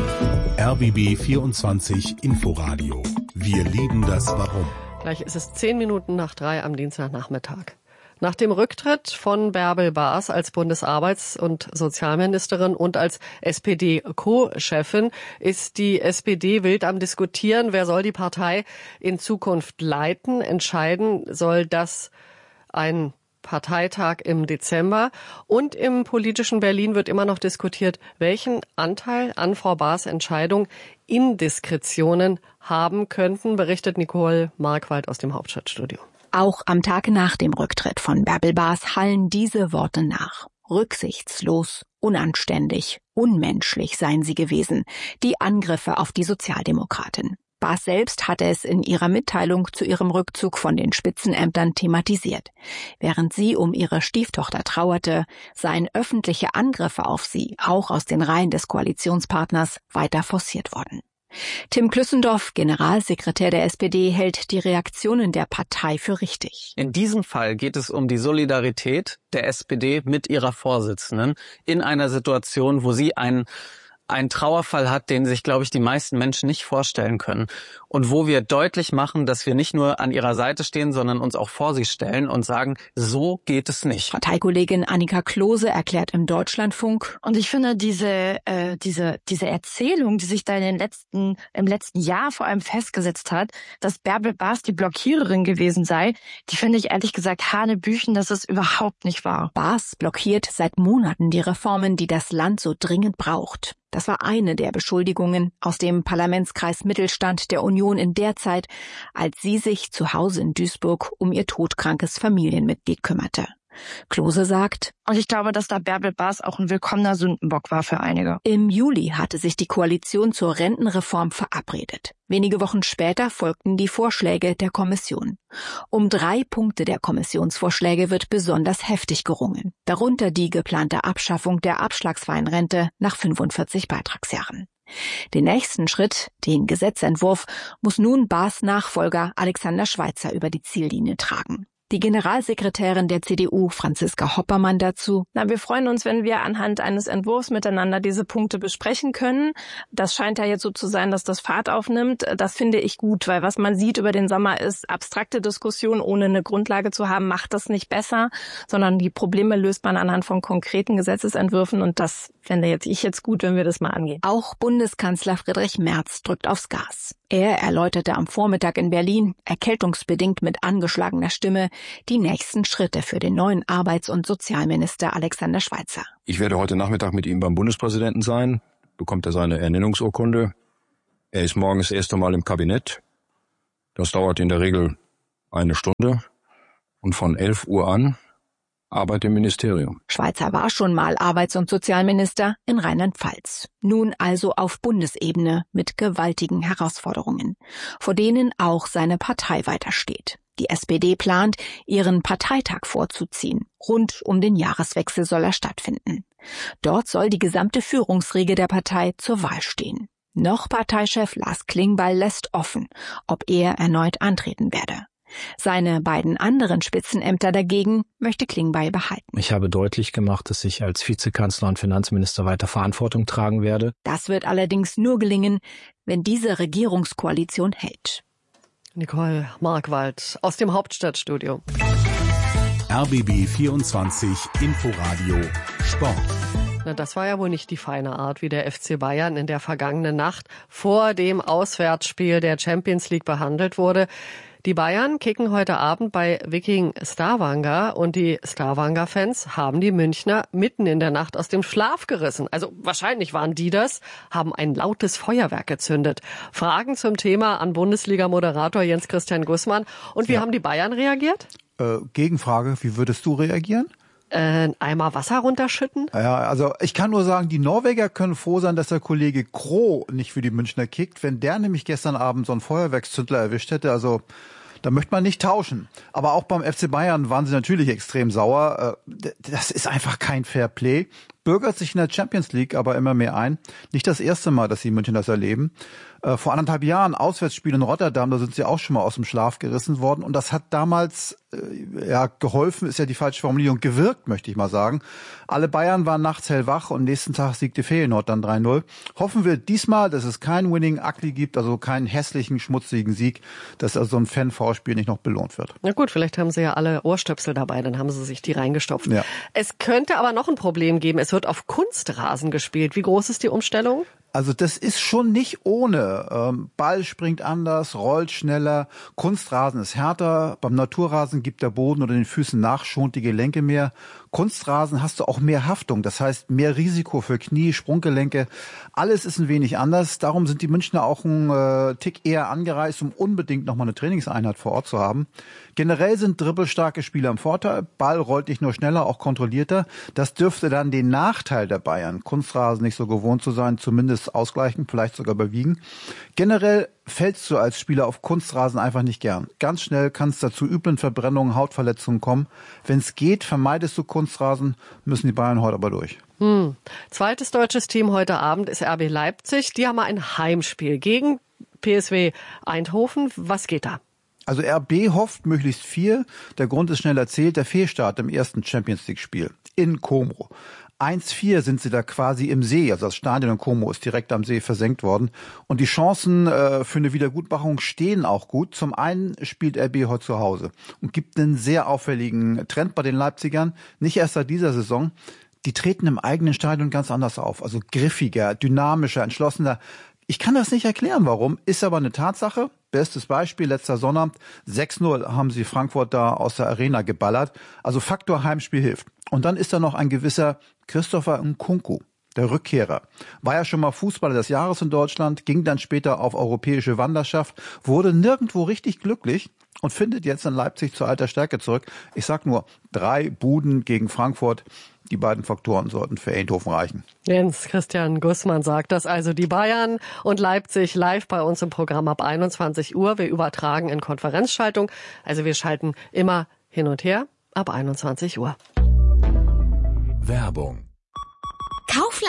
R B B vierundzwanzig Inforadio. Wir lieben das Warum. Gleich ist es zehn Minuten nach drei am Dienstagnachmittag. Nach dem Rücktritt von Bärbel Baas als Bundesarbeits- und Sozialministerin und als S P D-Co-Chefin ist die S P D wild am Diskutieren, wer soll die Partei in Zukunft leiten. Entscheiden soll das ein Parteitag im Dezember. Und im politischen Berlin wird immer noch diskutiert, welchen Anteil an Frau Baas Entscheidung Indiskretionen haben könnten, berichtet Nicole Markwald aus dem Hauptstadtstudio. Auch am Tag nach dem Rücktritt von Bärbel Baas hallen diese Worte nach. Rücksichtslos, unanständig, unmenschlich seien sie gewesen, die Angriffe auf die Sozialdemokratin. Baas selbst hatte es in ihrer Mitteilung zu ihrem Rückzug von den Spitzenämtern thematisiert. Während sie um ihre Stieftochter trauerte, seien öffentliche Angriffe auf sie, auch aus den Reihen des Koalitionspartners, weiter forciert worden. Tim Klüssendorf, Generalsekretär der S P D, hält die Reaktionen der Partei für richtig. In diesem Fall geht es um die Solidarität der S P D mit ihrer Vorsitzenden in einer Situation, wo sie einen einen Trauerfall hat, den sich, glaube ich, die meisten Menschen nicht vorstellen können. Und wo wir deutlich machen, dass wir nicht nur an ihrer Seite stehen, sondern uns auch vor sie stellen und sagen, so geht es nicht. Parteikollegin Annika Klose erklärt im Deutschlandfunk. Und ich finde, diese äh, diese diese Erzählung, die sich da in den letzten im letzten Jahr vor allem festgesetzt hat, dass Bärbel Baas die Blockiererin gewesen sei, die finde ich ehrlich gesagt hanebüchen, das ist überhaupt nicht wahr. Baas blockiert seit Monaten die Reformen, die das Land so dringend braucht. Das war eine der Beschuldigungen aus dem Parlamentskreis Mittelstand der Union in der Zeit, als sie sich zu Hause in Duisburg um ihr todkrankes Familienmitglied kümmerte. Klose sagt, und ich glaube, dass da Bärbel Baas auch ein willkommener Sündenbock war für einige. Im Juli hatte sich die Koalition zur Rentenreform verabredet. Wenige Wochen später folgten die Vorschläge der Kommission. Um drei Punkte der Kommissionsvorschläge wird besonders heftig gerungen. Darunter die geplante Abschaffung der abschlagsfreien Rente nach fünfundvierzig Beitragsjahren. Den nächsten Schritt, den Gesetzentwurf, muss nun Baas Nachfolger Alexander Schweitzer über die Ziellinie tragen. Die Generalsekretärin der C D U, Franziska Hoppermann, dazu: Na, wir freuen uns, wenn wir anhand eines Entwurfs miteinander diese Punkte besprechen können. Das scheint ja jetzt so zu sein, dass das Fahrt aufnimmt. Das finde ich gut, weil was man sieht über den Sommer ist, abstrakte Diskussion ohne eine Grundlage zu haben, macht das nicht besser, sondern die Probleme löst man anhand von konkreten Gesetzesentwürfen, und das fände jetzt ich jetzt gut, wenn wir das mal angehen. Auch Bundeskanzler Friedrich Merz drückt aufs Gas. Er erläuterte am Vormittag in Berlin, erkältungsbedingt mit angeschlagener Stimme, die nächsten Schritte für den neuen Arbeits- und Sozialminister Alexander Schweitzer. Ich werde heute Nachmittag mit ihm beim Bundespräsidenten sein, bekommt er seine Ernennungsurkunde. Er ist morgen das erste Mal im Kabinett. Das dauert in der Regel eine Stunde. Und von elf Uhr an Arbeit im Ministerium. Schweitzer war schon mal Arbeits- und Sozialminister in Rheinland-Pfalz. Nun also auf Bundesebene mit gewaltigen Herausforderungen, vor denen auch seine Partei weitersteht. Die S P D plant, ihren Parteitag vorzuziehen. Rund um den Jahreswechsel soll er stattfinden. Dort soll die gesamte Führungsriege der Partei zur Wahl stehen. Noch Parteichef Lars Klingbeil lässt offen, ob er erneut antreten werde. Seine beiden anderen Spitzenämter dagegen möchte Klingbeil behalten. Ich habe deutlich gemacht, dass ich als Vizekanzler und Finanzminister weiter Verantwortung tragen werde. Das wird allerdings nur gelingen, wenn diese Regierungskoalition hält. Nicole Markwald aus dem Hauptstadtstudio. R B B vierundzwanzig Inforadio Sport. Na, das war ja wohl nicht die feine Art, wie der F C Bayern in der vergangenen Nacht vor dem Auswärtsspiel der Champions League behandelt wurde. Die Bayern kicken heute Abend bei Viking Stavanger und die Stavanger-Fans haben die Münchner mitten in der Nacht aus dem Schlaf gerissen. Also wahrscheinlich waren die das, haben ein lautes Feuerwerk gezündet. Fragen zum Thema an Bundesliga-Moderator Jens-Christian Gussmann. Und wie ja. haben die Bayern reagiert? Äh, Gegenfrage, wie würdest du reagieren? Äh, Eimer Wasser runterschütten? Ja, also ich kann nur sagen, die Norweger können froh sein, dass der Kollege Kroh nicht für die Münchner kickt. Wenn der nämlich gestern Abend so einen Feuerwerkszündler erwischt hätte, also da möchte man nicht tauschen. Aber auch beim F C Bayern waren sie natürlich extrem sauer. Das ist einfach kein Fairplay. Bürgert sich in der Champions League aber immer mehr ein. Nicht das erste Mal, dass sie in München das erleben. Vor anderthalb Jahren Auswärtsspiel in Rotterdam, da sind sie auch schon mal aus dem Schlaf gerissen worden. Und das hat damals äh, ja geholfen, ist ja die falsche Formulierung, gewirkt, möchte ich mal sagen. Alle Bayern waren nachts hellwach und nächsten Tag siegte Feyenoord dann drei null. Hoffen wir diesmal, dass es kein Winning Ugly gibt, also keinen hässlichen, schmutzigen Sieg, dass also so ein Fan-V-Spiel nicht noch belohnt wird. Na gut, vielleicht haben sie ja alle Ohrstöpsel dabei, dann haben sie sich die reingestopft. Ja. Es könnte aber noch ein Problem geben. Es wird auf Kunstrasen gespielt. Wie groß ist die Umstellung? Also das ist schon nicht ohne. Ähm, Ball springt anders, rollt schneller, Kunstrasen ist härter, beim Naturrasen gibt der Boden oder den Füßen nach, schont die Gelenke mehr. Kunstrasen hast du auch mehr Haftung, das heißt mehr Risiko für Knie, Sprunggelenke. Alles ist ein wenig anders, darum sind die Münchner auch einen äh, Tick eher angereist, um unbedingt nochmal eine Trainingseinheit vor Ort zu haben. Generell sind dribbelstarke Spieler im Vorteil, Ball rollt nicht nur schneller, auch kontrollierter. Das dürfte dann den Nachteil der Bayern, Kunstrasen nicht so gewohnt zu sein, zumindest ausgleichen, vielleicht sogar überwiegen. Generell fällst du als Spieler auf Kunstrasen einfach nicht gern. Ganz schnell kann es dazu üblen Verbrennungen, Hautverletzungen kommen. Wenn es geht, vermeidest du Kunstrasen, müssen die Bayern heute aber durch. Hm. Zweites deutsches Team heute Abend ist R B Leipzig. Die haben ein Heimspiel gegen P S V Eindhoven. Was geht da? Also R B hofft möglichst viel. Der Grund ist schnell erzählt. Der Fehlstart im ersten Champions-League-Spiel in Como. eins vier sind sie da quasi im See. Also das Stadion in Como ist direkt am See versenkt worden. Und die Chancen äh, für eine Wiedergutmachung stehen auch gut. Zum einen spielt R B heute zu Hause und gibt einen sehr auffälligen Trend bei den Leipzigern. Nicht erst seit dieser Saison. Die treten im eigenen Stadion ganz anders auf. Also griffiger, dynamischer, entschlossener. Ich kann das nicht erklären, warum. Ist aber eine Tatsache. Bestes Beispiel, letzter Sonnabend, sechs null haben sie Frankfurt da aus der Arena geballert. Also Faktor Heimspiel hilft. Und dann ist da noch ein gewisser Christopher Nkunku, der Rückkehrer. War ja schon mal Fußballer des Jahres in Deutschland, ging dann später auf europäische Wanderschaft, wurde nirgendwo richtig glücklich und findet jetzt in Leipzig zur alter Stärke zurück. Ich sag nur, drei Buden gegen Frankfurt. Die beiden Faktoren sollten für Eindhoven reichen. Jens Christian Gussmann sagt das also. Die Bayern und Leipzig live bei uns im Programm ab einundzwanzig Uhr. Wir übertragen in Konferenzschaltung. Also wir schalten immer hin und her ab einundzwanzig Uhr. Werbung. Kaufland.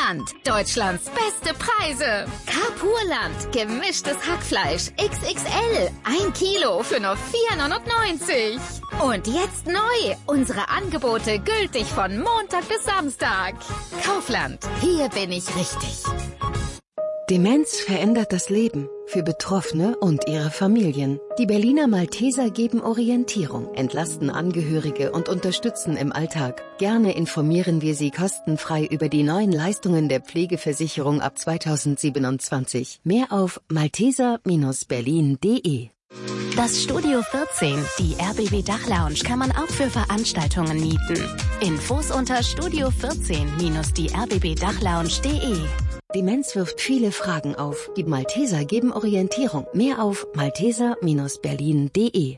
Carpurland, Deutschlands beste Preise. Carpurland, gemischtes Hackfleisch X X L, ein Kilo für nur vier neunundneunzig. Und jetzt neu, unsere Angebote gültig von Montag bis Samstag. Kaufland, hier bin ich richtig. Demenz verändert das Leben für Betroffene und ihre Familien. Die Berliner Malteser geben Orientierung, entlasten Angehörige und unterstützen im Alltag. Gerne informieren wir Sie kostenfrei über die neuen Leistungen der Pflegeversicherung ab zweitausendsiebenundzwanzig. Mehr auf malteser Bindestrich berlin punkt de. Das Studio vierzehn, die R B B Dachlounge, kann man auch für Veranstaltungen mieten. Infos unter studio vierzehn die r b b dachlounge punkt de. Demenz wirft viele Fragen auf. Die Malteser geben Orientierung. Mehr auf malteser Bindestrich berlin punkt de.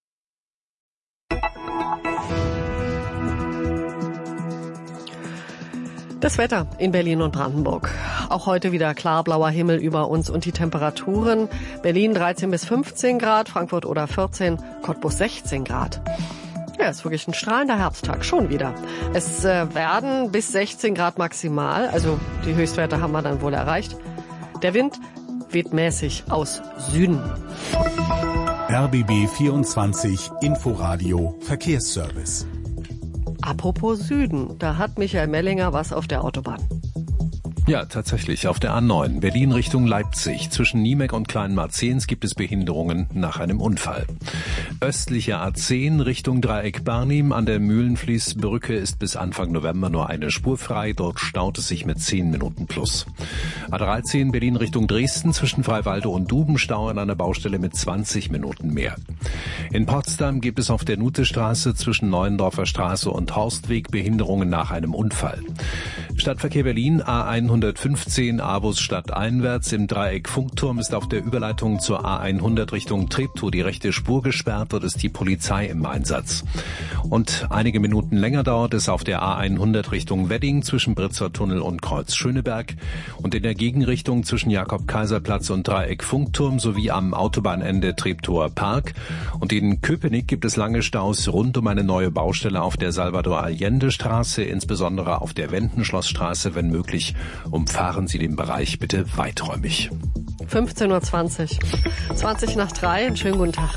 Das Wetter in Berlin und Brandenburg. Auch heute wieder klar blauer Himmel über uns und die Temperaturen. Berlin dreizehn bis fünfzehn Grad, Frankfurt oder vierzehn, Cottbus sechzehn Grad. Ja, ist wirklich ein strahlender Herbsttag, schon wieder. Es äh, werden bis sechzehn Grad maximal, also die Höchstwerte haben wir dann wohl erreicht. Der Wind weht mäßig aus Süden. R B B vierundzwanzig Inforadio Verkehrsservice. Apropos Süden, da hat Michael Mellinger was auf der Autobahn. Ja, tatsächlich. Auf der A neun, Berlin Richtung Leipzig. Zwischen Niemek und Kleinmarzehns gibt es Behinderungen nach einem Unfall. Östliche A zehn Richtung Dreieck Barnim an der Mühlenfließbrücke ist bis Anfang November nur eine Spur frei. Dort staut es sich mit zehn Minuten plus. A dreizehn Berlin Richtung Dresden zwischen Freiwalde und Dubenstau an einer Baustelle mit zwanzig Minuten mehr. In Potsdam gibt es auf der Nutestraße zwischen Neuendorfer Straße und Horstweg Behinderungen nach einem Unfall. Stadtverkehr Berlin A hundertfünfzehn A-Bus stadteinwärts im Dreieck Funkturm ist auf der Überleitung zur A hundert Richtung Treptow die rechte Spur gesperrt, dort ist die Polizei im Einsatz. Und einige Minuten länger dauert es auf der A hundert Richtung Wedding zwischen Britzer Tunnel und Kreuz Schöneberg und in der Gegenrichtung zwischen Jakob-Kaiser-Platz und Dreieck Funkturm sowie am Autobahnende Treptower Park. Und in Köpenick gibt es lange Staus rund um eine neue Baustelle auf der Salvador-Allende-Straße, insbesondere auf der Wendenschlossstraße, wenn möglich. Umfahren Sie den Bereich bitte weiträumig. fünfzehn Uhr zwanzig. zwanzig nach drei, einen schönen guten Tag.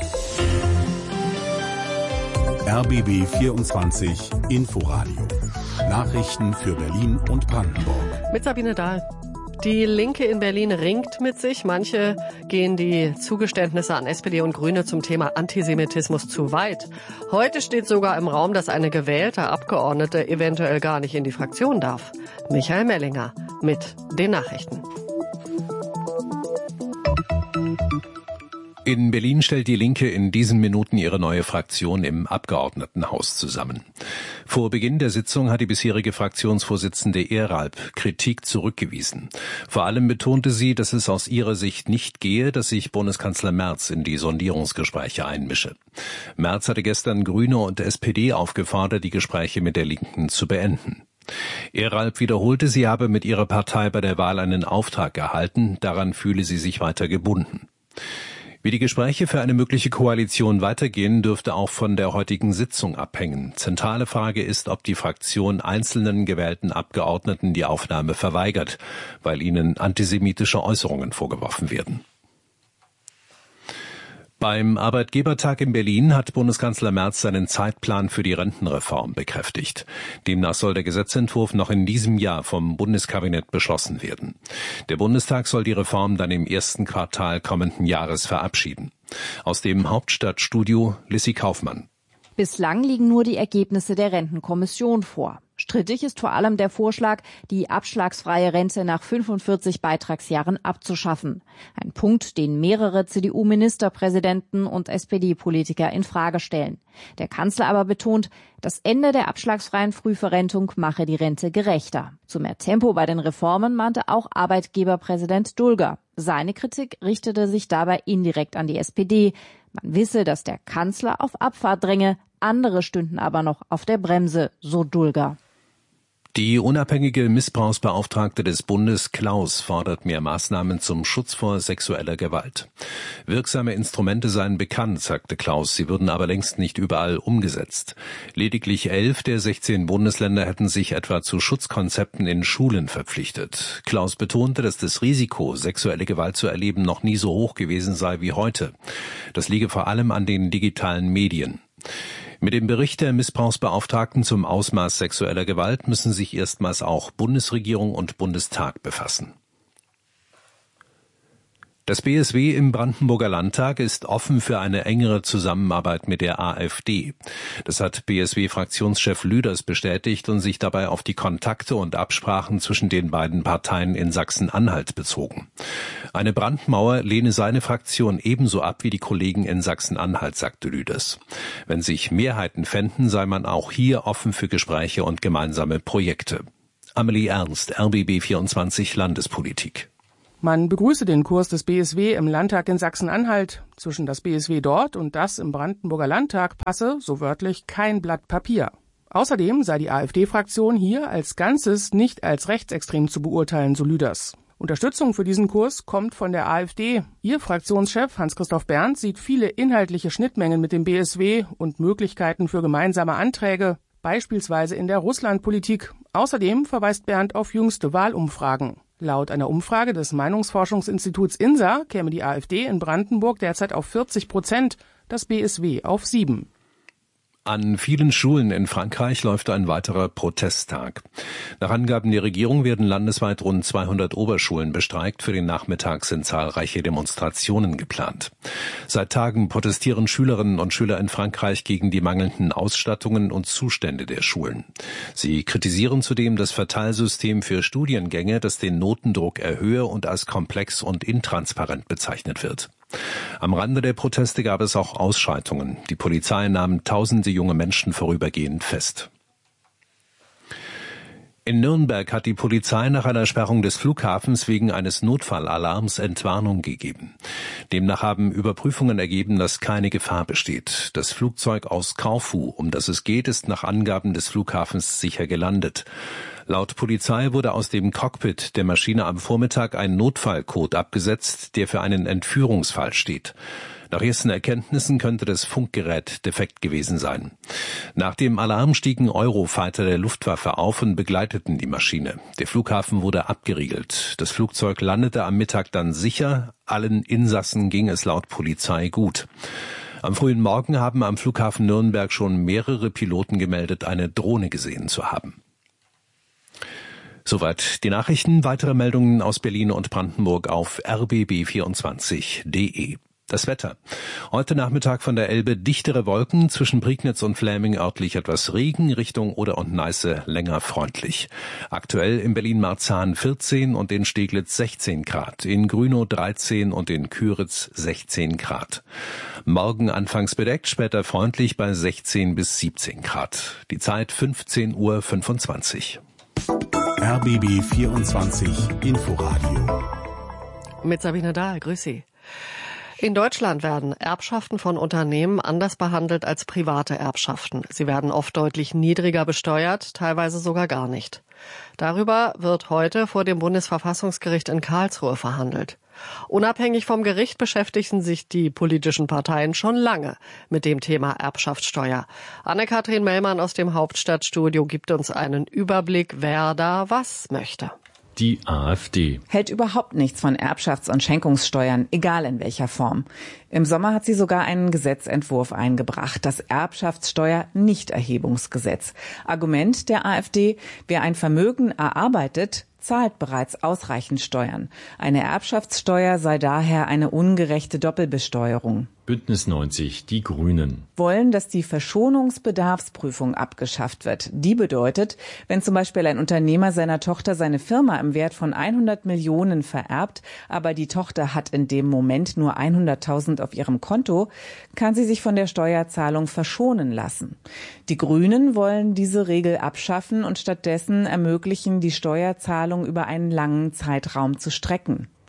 R B B vierundzwanzig Inforadio. Nachrichten für Berlin und Brandenburg. Mit Sabine Dahl. Die Linke in Berlin ringt mit sich. Manche gehen die Zugeständnisse an S P D und Grüne zum Thema Antisemitismus zu weit. Heute steht sogar im Raum, dass eine gewählte Abgeordnete eventuell gar nicht in die Fraktion darf. Michael Mellinger mit den Nachrichten. In Berlin stellt die Linke in diesen Minuten ihre neue Fraktion im Abgeordnetenhaus zusammen. Vor Beginn der Sitzung hat die bisherige Fraktionsvorsitzende Ehralp Kritik zurückgewiesen. Vor allem betonte sie, dass es aus ihrer Sicht nicht gehe, dass sich Bundeskanzler Merz in die Sondierungsgespräche einmische. Merz hatte gestern Grüne und S P D aufgefordert, die Gespräche mit der Linken zu beenden. Ehralp wiederholte, sie habe mit ihrer Partei bei der Wahl einen Auftrag erhalten, daran fühle sie sich weiter gebunden. Wie die Gespräche für eine mögliche Koalition weitergehen, dürfte auch von der heutigen Sitzung abhängen. Zentrale Frage ist, ob die Fraktion einzelnen gewählten Abgeordneten die Aufnahme verweigert, weil ihnen antisemitische Äußerungen vorgeworfen werden. Beim Arbeitgebertag in Berlin hat Bundeskanzler Merz seinen Zeitplan für die Rentenreform bekräftigt. Demnach soll der Gesetzentwurf noch in diesem Jahr vom Bundeskabinett beschlossen werden. Der Bundestag soll die Reform dann im ersten Quartal kommenden Jahres verabschieden. Aus dem Hauptstadtstudio Lissy Kaufmann. Bislang liegen nur die Ergebnisse der Rentenkommission vor. Strittig ist vor allem der Vorschlag, die abschlagsfreie Rente nach fünfundvierzig Beitragsjahren abzuschaffen. Ein Punkt, den mehrere C D U-Ministerpräsidenten und S P D-Politiker in Frage stellen. Der Kanzler aber betont, das Ende der abschlagsfreien Frühverrentung mache die Rente gerechter. Zu mehr Tempo bei den Reformen mahnte auch Arbeitgeberpräsident Dulger. Seine Kritik richtete sich dabei indirekt an die S P D. Man wisse, dass der Kanzler auf Abfahrt dränge, andere stünden aber noch auf der Bremse, so Dulger. Die unabhängige Missbrauchsbeauftragte des Bundes Klaus fordert mehr Maßnahmen zum Schutz vor sexueller Gewalt. Wirksame Instrumente seien bekannt, sagte Klaus, sie würden aber längst nicht überall umgesetzt. Lediglich elf der sechzehn Bundesländer hätten sich etwa zu Schutzkonzepten in Schulen verpflichtet. Klaus betonte, dass das Risiko, sexuelle Gewalt zu erleben, noch nie so hoch gewesen sei wie heute. Das liege vor allem an den digitalen Medien. Mit dem Bericht der Missbrauchsbeauftragten zum Ausmaß sexueller Gewalt müssen sich erstmals auch Bundesregierung und Bundestag befassen. Das B S W im Brandenburger Landtag ist offen für eine engere Zusammenarbeit mit der AfD. Das hat B S W-Fraktionschef Lüders bestätigt und sich dabei auf die Kontakte und Absprachen zwischen den beiden Parteien in Sachsen-Anhalt bezogen. Eine Brandmauer lehne seine Fraktion ebenso ab wie die Kollegen in Sachsen-Anhalt, sagte Lüders. Wenn sich Mehrheiten fänden, sei man auch hier offen für Gespräche und gemeinsame Projekte. Amelie Ernst, R B B vierundzwanzig Landespolitik. Man begrüße den Kurs des B S W im Landtag in Sachsen-Anhalt. Zwischen das B S W dort und das im Brandenburger Landtag passe, so wörtlich, kein Blatt Papier. Außerdem sei die AfD-Fraktion hier als Ganzes nicht als rechtsextrem zu beurteilen, so Lüders. Unterstützung für diesen Kurs kommt von der AfD. Ihr Fraktionschef Hans-Christoph Berndt sieht viele inhaltliche Schnittmengen mit dem B S W und Möglichkeiten für gemeinsame Anträge, beispielsweise in der Russlandpolitik. Außerdem verweist Berndt auf jüngste Wahlumfragen. Laut einer Umfrage des Meinungsforschungsinstituts I N S A käme die AfD in Brandenburg derzeit auf vierzig Prozent, das B S W auf sieben. An vielen Schulen in Frankreich läuft ein weiterer Protesttag. Nach Angaben der Regierung werden landesweit rund zweihundert Oberschulen bestreikt. Für den Nachmittag sind zahlreiche Demonstrationen geplant. Seit Tagen protestieren Schülerinnen und Schüler in Frankreich gegen die mangelnden Ausstattungen und Zustände der Schulen. Sie kritisieren zudem das Verteilsystem für Studiengänge, das den Notendruck erhöhe und als komplex und intransparent bezeichnet wird. Am Rande der Proteste gab es auch Ausschreitungen. Die Polizei nahm tausende junge Menschen vorübergehend fest. In Nürnberg hat die Polizei nach einer Sperrung des Flughafens wegen eines Notfallalarms Entwarnung gegeben. Demnach haben Überprüfungen ergeben, dass keine Gefahr besteht. Das Flugzeug aus Korfu, um das es geht, ist nach Angaben des Flughafens sicher gelandet. Laut Polizei wurde aus dem Cockpit der Maschine am Vormittag ein Notfallcode abgesetzt, der für einen Entführungsfall steht. Nach ersten Erkenntnissen könnte das Funkgerät defekt gewesen sein. Nach dem Alarm stiegen Eurofighter der Luftwaffe auf und begleiteten die Maschine. Der Flughafen wurde abgeriegelt. Das Flugzeug landete am Mittag dann sicher. Allen Insassen ging es laut Polizei gut. Am frühen Morgen haben am Flughafen Nürnberg schon mehrere Piloten gemeldet, eine Drohne gesehen zu haben. Soweit die Nachrichten. Weitere Meldungen aus Berlin und Brandenburg auf r b b vierundzwanzig punkt d e. Das Wetter. Heute Nachmittag von der Elbe dichtere Wolken, zwischen Prignitz und Fläming örtlich etwas Regen, Richtung Oder und Neiße länger freundlich. Aktuell in Berlin-Marzahn vierzehn und in Steglitz sechzehn Grad, in Grünow dreizehn und in Küritz sechzehn Grad. Morgen anfangs bedeckt, später freundlich bei sechzehn bis siebzehn Grad. Die Zeit fünfzehn Uhr fünfundzwanzig. R B B vierundzwanzig Inforadio. Mit Sabine Dahl, grüß Sie. In Deutschland werden Erbschaften von Unternehmen anders behandelt als private Erbschaften. Sie werden oft deutlich niedriger besteuert, teilweise sogar gar nicht. Darüber wird heute vor dem Bundesverfassungsgericht in Karlsruhe verhandelt. Unabhängig vom Gericht beschäftigen sich die politischen Parteien schon lange mit dem Thema Erbschaftssteuer. Anne-Kathrin Mellmann aus dem Hauptstadtstudio gibt uns einen Überblick, wer da was möchte. Die AfD hält überhaupt nichts von Erbschafts- und Schenkungssteuern, egal in welcher Form. Im Sommer hat sie sogar einen Gesetzentwurf eingebracht, das Erbschaftssteuer-Nichterhebungsgesetz. Argument der AfD, wer ein Vermögen erarbeitet, zahlt bereits ausreichend Steuern. Eine Erbschaftssteuer sei daher eine ungerechte Doppelbesteuerung. Bündnis neunzig, die Grünen, wollen, dass die Verschonungsbedarfsprüfung abgeschafft wird. Die bedeutet, wenn zum Beispiel ein Unternehmer seiner Tochter seine Firma im Wert von hundert Millionen vererbt, aber die Tochter hat in dem Moment nur hunderttausend auf ihrem Konto, kann sie sich von der Steuerzahlung verschonen lassen. Die Grünen wollen diese Regel abschaffen und stattdessen ermöglichen, die Steuerzahlung über einen langen Zeitraum zu strecken.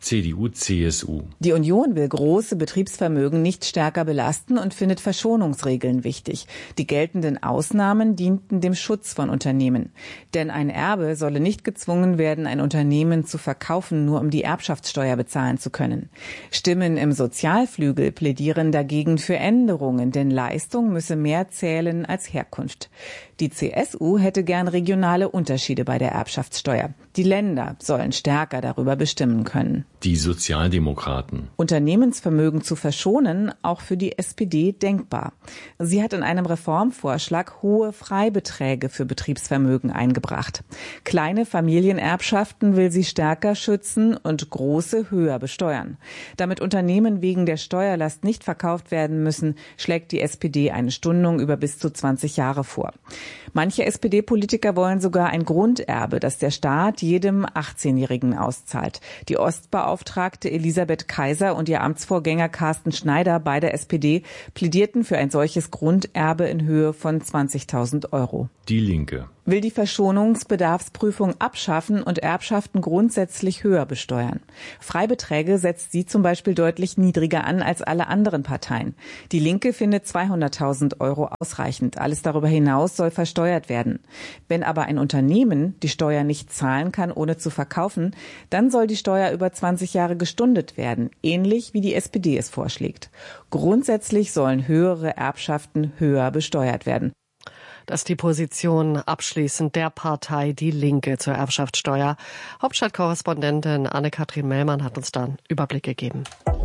C D U C S U. Die Union will große Betriebsvermögen nicht stärker belasten und findet Verschonungsregeln wichtig. Die geltenden Ausnahmen dienten dem Schutz von Unternehmen. Denn ein Erbe solle nicht gezwungen werden, ein Unternehmen zu verkaufen, nur um die Erbschaftssteuer bezahlen zu können. Stimmen im Sozialflügel plädieren dagegen für Änderungen, denn Leistung müsse mehr zählen als Herkunft. Die C S U hätte gern regionale Unterschiede bei der Erbschaftssteuer. Die Länder sollen stärker darüber bestimmen können. Die Sozialdemokraten. Unternehmensvermögen zu verschonen, auch für die S P D denkbar. Sie hat in einem Reformvorschlag hohe Freibeträge für Betriebsvermögen eingebracht. Kleine Familienerbschaften will sie stärker schützen und große höher besteuern. Damit Unternehmen wegen der Steuerlast nicht verkauft werden müssen, schlägt die S P D eine Stundung über bis zu zwanzig Jahre vor. Manche S P D-Politiker wollen sogar ein Grunderbe, das der Staat jedem achtzehnjährigen auszahlt. Die Ostbeauftragte Elisabeth Kaiser und ihr Amtsvorgänger Carsten Schneider bei der S P D plädierten für ein solches Grunderbe in Höhe von zwanzigtausend Euro. Die Linke will die Verschonungsbedarfsprüfung abschaffen und Erbschaften grundsätzlich höher besteuern. Freibeträge setzt sie zum Beispiel deutlich niedriger an als alle anderen Parteien. Die Linke findet zweihunderttausend Euro ausreichend. Alles darüber hinaus soll versteuert werden. Wenn aber ein Unternehmen die Steuer nicht zahlen kann, ohne zu verkaufen, dann soll die Steuer über zwanzig Jahre gestundet werden, ähnlich wie die S P D es vorschlägt. Grundsätzlich sollen höhere Erbschaften höher besteuert werden. Das ist die Position abschließend der Partei Die Linke zur Erbschaftssteuer. Hauptstadtkorrespondentin Anne-Kathrin Mellmann hat uns da einen Überblick gegeben.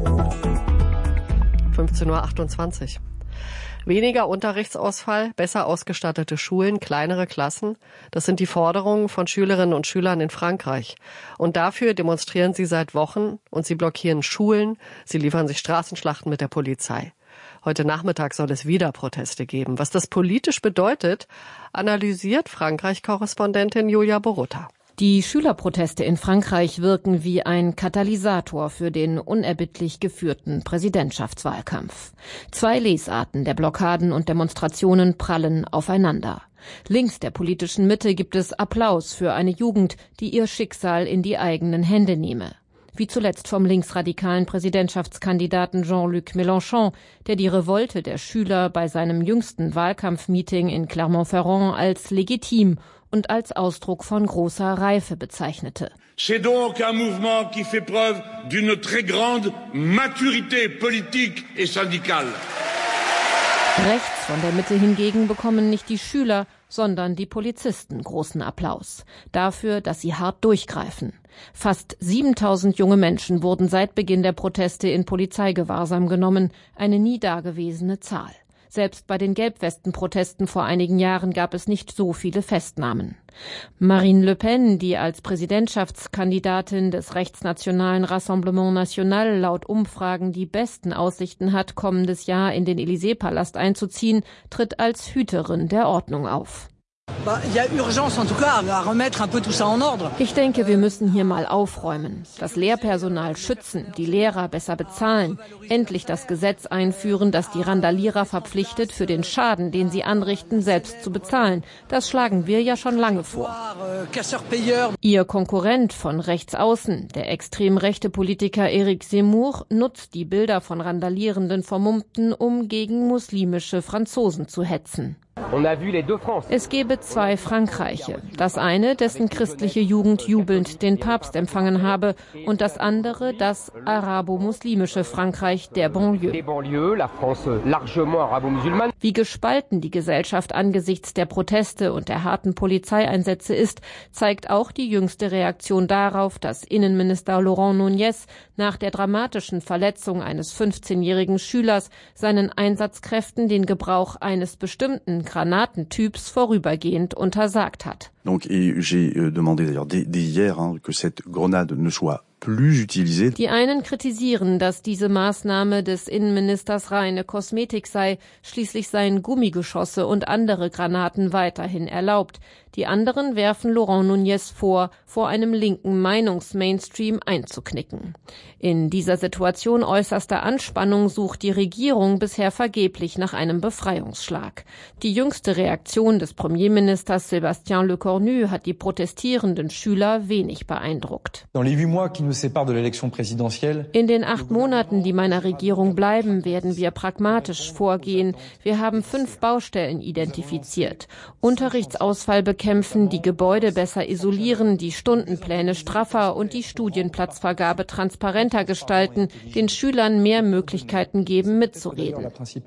fünfzehn Uhr achtundzwanzig. Weniger Unterrichtsausfall, besser ausgestattete Schulen, kleinere Klassen. Das sind die Forderungen von Schülerinnen und Schülern in Frankreich. Und dafür demonstrieren sie seit Wochen und sie blockieren Schulen. Sie liefern sich Straßenschlachten mit der Polizei. Heute Nachmittag soll es wieder Proteste geben. Was das politisch bedeutet, analysiert Frankreich-Korrespondentin Julia Borutta. Die Schülerproteste in Frankreich wirken wie ein Katalysator für den unerbittlich geführten Präsidentschaftswahlkampf. Zwei Lesarten der Blockaden und Demonstrationen prallen aufeinander. Links der politischen Mitte gibt es Applaus für eine Jugend, die ihr Schicksal in die eigenen Hände nehme. Wie zuletzt vom linksradikalen Präsidentschaftskandidaten Jean-Luc Mélenchon, der die Revolte der Schüler bei seinem jüngsten Wahlkampfmeeting in Clermont-Ferrand als legitim und als Ausdruck von großer Reife bezeichnete. C'est donc un mouvement qui fait preuve d'une très grande maturité politique et syndicale. Rechts von der Mitte hingegen bekommen nicht die Schüler, sondern die Polizisten großen Applaus. Dafür, dass sie hart durchgreifen. Fast siebentausend junge Menschen wurden seit Beginn der Proteste in Polizeigewahrsam genommen, eine nie dagewesene Zahl. Selbst bei den Gelbwesten-Protesten vor einigen Jahren gab es nicht so viele Festnahmen. Marine Le Pen, die als Präsidentschaftskandidatin des rechtsnationalen Rassemblement National laut Umfragen die besten Aussichten hat, kommendes Jahr in den Élysée-Palast einzuziehen, tritt als Hüterin der Ordnung auf. Ich denke, wir müssen hier mal aufräumen, das Lehrpersonal schützen, die Lehrer besser bezahlen, endlich das Gesetz einführen, das die Randalierer verpflichtet, für den Schaden, den sie anrichten, selbst zu bezahlen. Das schlagen wir ja schon lange vor. Ihr Konkurrent von rechts außen, der extrem rechte Politiker Éric Zemmour, nutzt die Bilder von randalierenden Vermummten, um gegen muslimische Franzosen zu hetzen. Es gebe zwei Frankreiche. Das eine, dessen christliche Jugend jubelnd den Papst empfangen habe, und das andere, das arabo-muslimische Frankreich der Banlieue. Wie gespalten die Gesellschaft angesichts der Proteste und der harten Polizeieinsätze ist, zeigt auch die jüngste Reaktion darauf, dass Innenminister Laurent Nunez nach der dramatischen Verletzung eines fünfzehnjährigen Schülers seinen Einsatzkräften den Gebrauch eines bestimmten Granatentyps vorübergehend untersagt hat. Donc, et j'ai demandé d'ailleurs dès, dès hier hein, que cette grenade ne soit plus utilisée. Die einen kritisieren, dass diese Maßnahme des Innenministers reine Kosmetik sei. Schließlich seien Gummigeschosse und andere Granaten weiterhin erlaubt. Die anderen werfen Laurent Nunez vor, vor einem linken Meinungsmainstream einzuknicken. In dieser Situation äußerster Anspannung sucht die Regierung bisher vergeblich nach einem Befreiungsschlag. Die jüngste Reaktion des Premierministers Sébastien Lecornu hat die protestierenden Schüler wenig beeindruckt. In den acht Monaten, die meiner Regierung bleiben, werden wir pragmatisch vorgehen. Wir haben fünf Baustellen identifiziert. Unterrichtsausfall bekämpfen, die Gebäude besser isolieren, die Stundenpläne straffer und die Studienplatzvergabe transparenter gestalten, den Schülern mehr Möglichkeiten geben, mitzureden.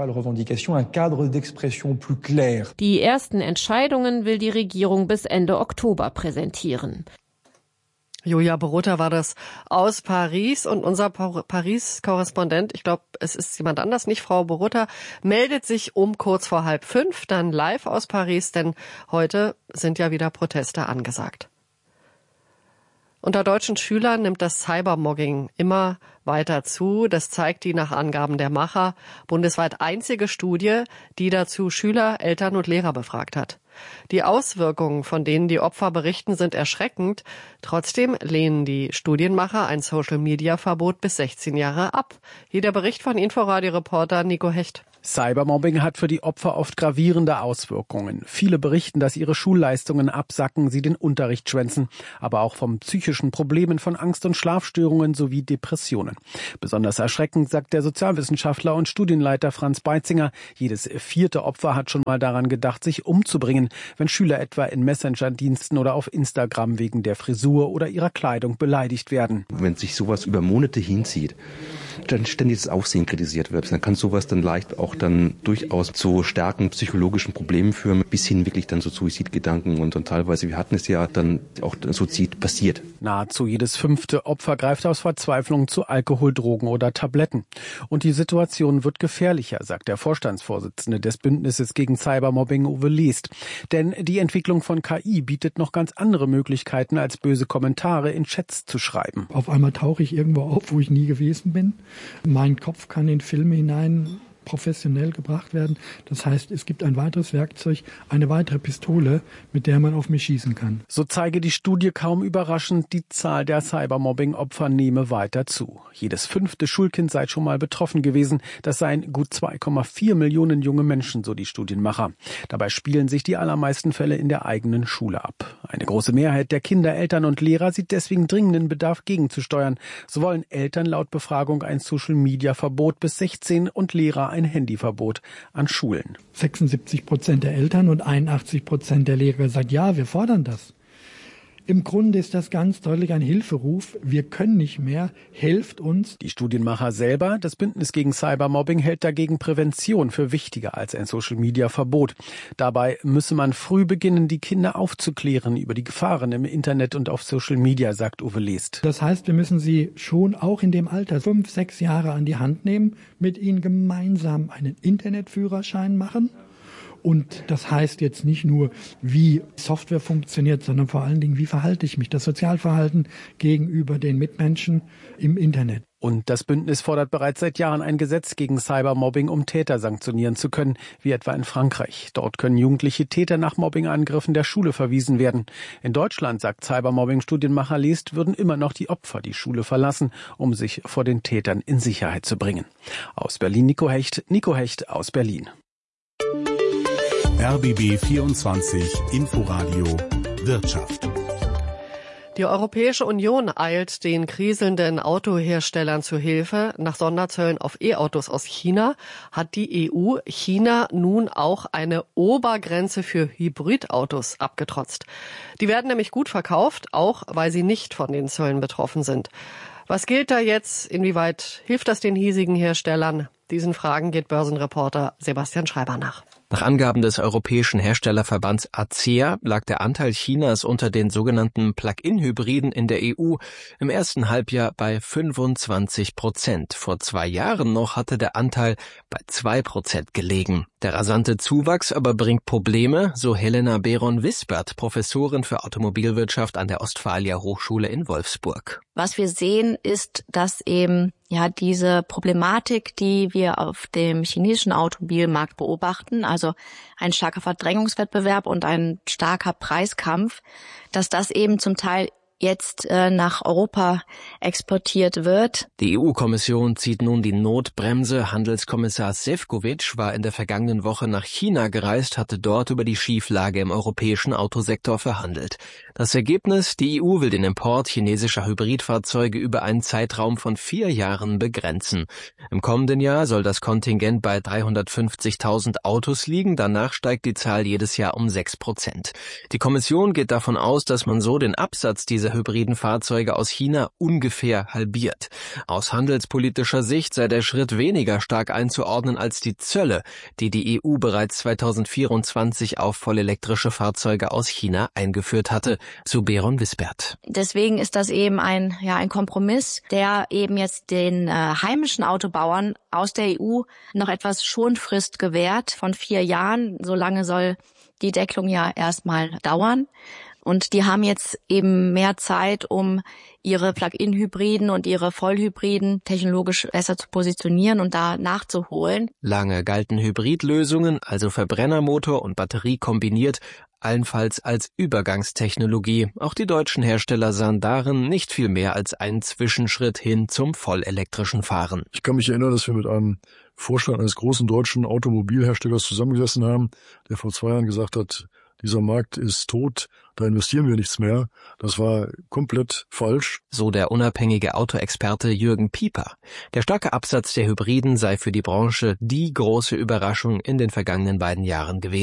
Die ersten Entscheidungen will die Regierung bis Ende Oktober präsentieren. Julia Borota war das aus Paris und unser Paris-Korrespondent, ich glaube, es ist jemand anders, nicht Frau Borota, meldet sich um kurz vor halb fünf, dann live aus Paris, denn heute sind ja wieder Proteste angesagt. Unter deutschen Schülern nimmt das Cybermobbing immer weiter zu. Das zeigt die nach Angaben der Macher bundesweit einzige Studie, die dazu Schüler, Eltern und Lehrer befragt hat. Die Auswirkungen, von denen die Opfer berichten, sind erschreckend. Trotzdem lehnen die Studienmacher ein Social-Media-Verbot bis sechzehn Jahre ab. Hier der Bericht von Inforadio-Reporter Nico Hecht. Cybermobbing hat für die Opfer oft gravierende Auswirkungen. Viele berichten, dass ihre Schulleistungen absacken, sie den Unterricht schwänzen, aber auch von psychischen Problemen, von Angst- und Schlafstörungen sowie Depressionen. Besonders erschreckend, sagt der Sozialwissenschaftler und Studienleiter Franz Beitzinger. Jedes vierte Opfer hat schon mal daran gedacht, sich umzubringen, wenn Schüler etwa in Messenger-Diensten oder auf Instagram wegen der Frisur oder ihrer Kleidung beleidigt werden. Wenn sich sowas über Monate hinzieht, dann ständig das Aufsehen kritisiert wird, dann kann sowas dann leicht auch dann durchaus zu starken psychologischen Problemen führen, bis hin wirklich dann zu Suizidgedanken und dann teilweise, wir hatten es ja dann auch Suizid passiert. Nahezu jedes fünfte Opfer greift aus Verzweiflung zu Alkohol, Drogen oder Tabletten. Und die Situation wird gefährlicher, sagt der Vorstandsvorsitzende des Bündnisses gegen Cybermobbing, Uwe Lest. Denn die Entwicklung von K I bietet noch ganz andere Möglichkeiten, als böse Kommentare in Chats zu schreiben. Auf einmal tauche ich irgendwo auf, wo ich nie gewesen bin. Mein Kopf kann in Filme hinein professionell gebracht werden. Das heißt, es gibt ein weiteres Werkzeug, eine weitere Pistole, mit der man auf mich schießen kann. So zeige die Studie kaum überraschend, die Zahl der Cybermobbing-Opfer nehme weiter zu. Jedes fünfte Schulkind sei schon mal betroffen gewesen. Das seien gut zwei Komma vier Millionen junge Menschen, so die Studienmacher. Dabei spielen sich die allermeisten Fälle in der eigenen Schule ab. Eine große Mehrheit der Kinder, Eltern und Lehrer sieht deswegen dringenden Bedarf, gegenzusteuern. So wollen Eltern laut Befragung ein Social-Media-Verbot bis sechzehn und Lehrer ein Handyverbot an Schulen. sechsundsiebzig Prozent der Eltern und einundachtzig Prozent der Lehrer sagen, ja, wir fordern das. Im Grunde ist das ganz deutlich ein Hilferuf. Wir können nicht mehr. Helft uns. Die Studienmacher selber, das Bündnis gegen Cybermobbing, hält dagegen Prävention für wichtiger als ein Social-Media-Verbot. Dabei müsse man früh beginnen, die Kinder aufzuklären über die Gefahren im Internet und auf Social Media, sagt Uwe Lest. Das heißt, wir müssen sie schon auch in dem Alter fünf, sechs Jahre an die Hand nehmen, mit ihnen gemeinsam einen Internetführerschein machen. Und das heißt jetzt nicht nur, wie Software funktioniert, sondern vor allen Dingen, wie verhalte ich mich, das Sozialverhalten gegenüber den Mitmenschen im Internet. Und das Bündnis fordert bereits seit Jahren ein Gesetz gegen Cybermobbing, um Täter sanktionieren zu können, wie etwa in Frankreich. Dort können jugendliche Täter nach Mobbingangriffen der Schule verwiesen werden. In Deutschland, sagt Cybermobbing-Studienmacher Lest, würden immer noch die Opfer die Schule verlassen, um sich vor den Tätern in Sicherheit zu bringen. Aus Berlin Nico Hecht, Nico Hecht aus Berlin. R B B vierundzwanzig Inforadio Wirtschaft. Die Europäische Union eilt den kriselnden Autoherstellern zu Hilfe. Nach Sonderzöllen auf E-Autos aus China hat die E U China nun auch eine Obergrenze für Hybridautos abgetrotzt. Die werden nämlich gut verkauft, auch weil sie nicht von den Zöllen betroffen sind. Was gilt da jetzt? Inwieweit hilft das den hiesigen Herstellern? Diesen Fragen geht Börsenreporter Sebastian Schreiber nach. Nach Angaben des Europäischen Herstellerverbands A C E A lag der Anteil Chinas unter den sogenannten Plug-in-Hybriden in der E U im ersten Halbjahr bei fünfundzwanzig Prozent. Vor zwei Jahren noch hatte der Anteil bei zwei Prozent gelegen. Der rasante Zuwachs aber bringt Probleme, so Helena Beron-Wispert, Professorin für Automobilwirtschaft an der Ostfalia Hochschule in Wolfsburg. Was wir sehen, ist, dass eben ja diese Problematik, die wir auf dem chinesischen Automobilmarkt beobachten, also ein starker Verdrängungswettbewerb und ein starker Preiskampf, dass das eben zum Teil jetzt äh, nach Europa exportiert wird. Die E U-Kommission zieht nun die Notbremse. Handelskommissar Šefčovič war in der vergangenen Woche nach China gereist, hatte dort über die Schieflage im europäischen Autosektor verhandelt. Das Ergebnis: Die E U will den Import chinesischer Hybridfahrzeuge über einen Zeitraum von vier Jahren begrenzen. Im kommenden Jahr soll das Kontingent bei dreihundertfünfzigtausend Autos liegen. Danach steigt die Zahl jedes Jahr um sechs Prozent. Die Kommission geht davon aus, dass man so den Absatz dieser hybriden Fahrzeuge aus China ungefähr halbiert. Aus handelspolitischer Sicht sei der Schritt weniger stark einzuordnen als die Zölle, die die E U bereits zweitausendvierundzwanzig auf vollelektrische Fahrzeuge aus China eingeführt hatte. Zu Beron Wisbert. Deswegen ist das eben ein, ja, ein Kompromiss, der eben jetzt den äh, heimischen Autobauern aus der E U noch etwas Schonfrist gewährt von vier Jahren. So lange soll die Deckelung ja erstmal dauern. Und die haben jetzt eben mehr Zeit, um ihre Plug-in-Hybriden und ihre Vollhybriden technologisch besser zu positionieren und da nachzuholen. Lange galten Hybridlösungen, also Verbrennermotor und Batterie kombiniert, allenfalls als Übergangstechnologie. Auch die deutschen Hersteller sahen darin nicht viel mehr als einen Zwischenschritt hin zum vollelektrischen Fahren. Ich kann mich erinnern, dass wir mit einem Vorstand eines großen deutschen Automobilherstellers zusammengesessen haben, der vor zwei Jahren gesagt hat, dieser Markt ist tot, da investieren wir nichts mehr. Das war komplett falsch. So der unabhängige Autoexperte Jürgen Pieper. Der starke Absatz der Hybriden sei für die Branche die große Überraschung in den vergangenen beiden Jahren gewesen.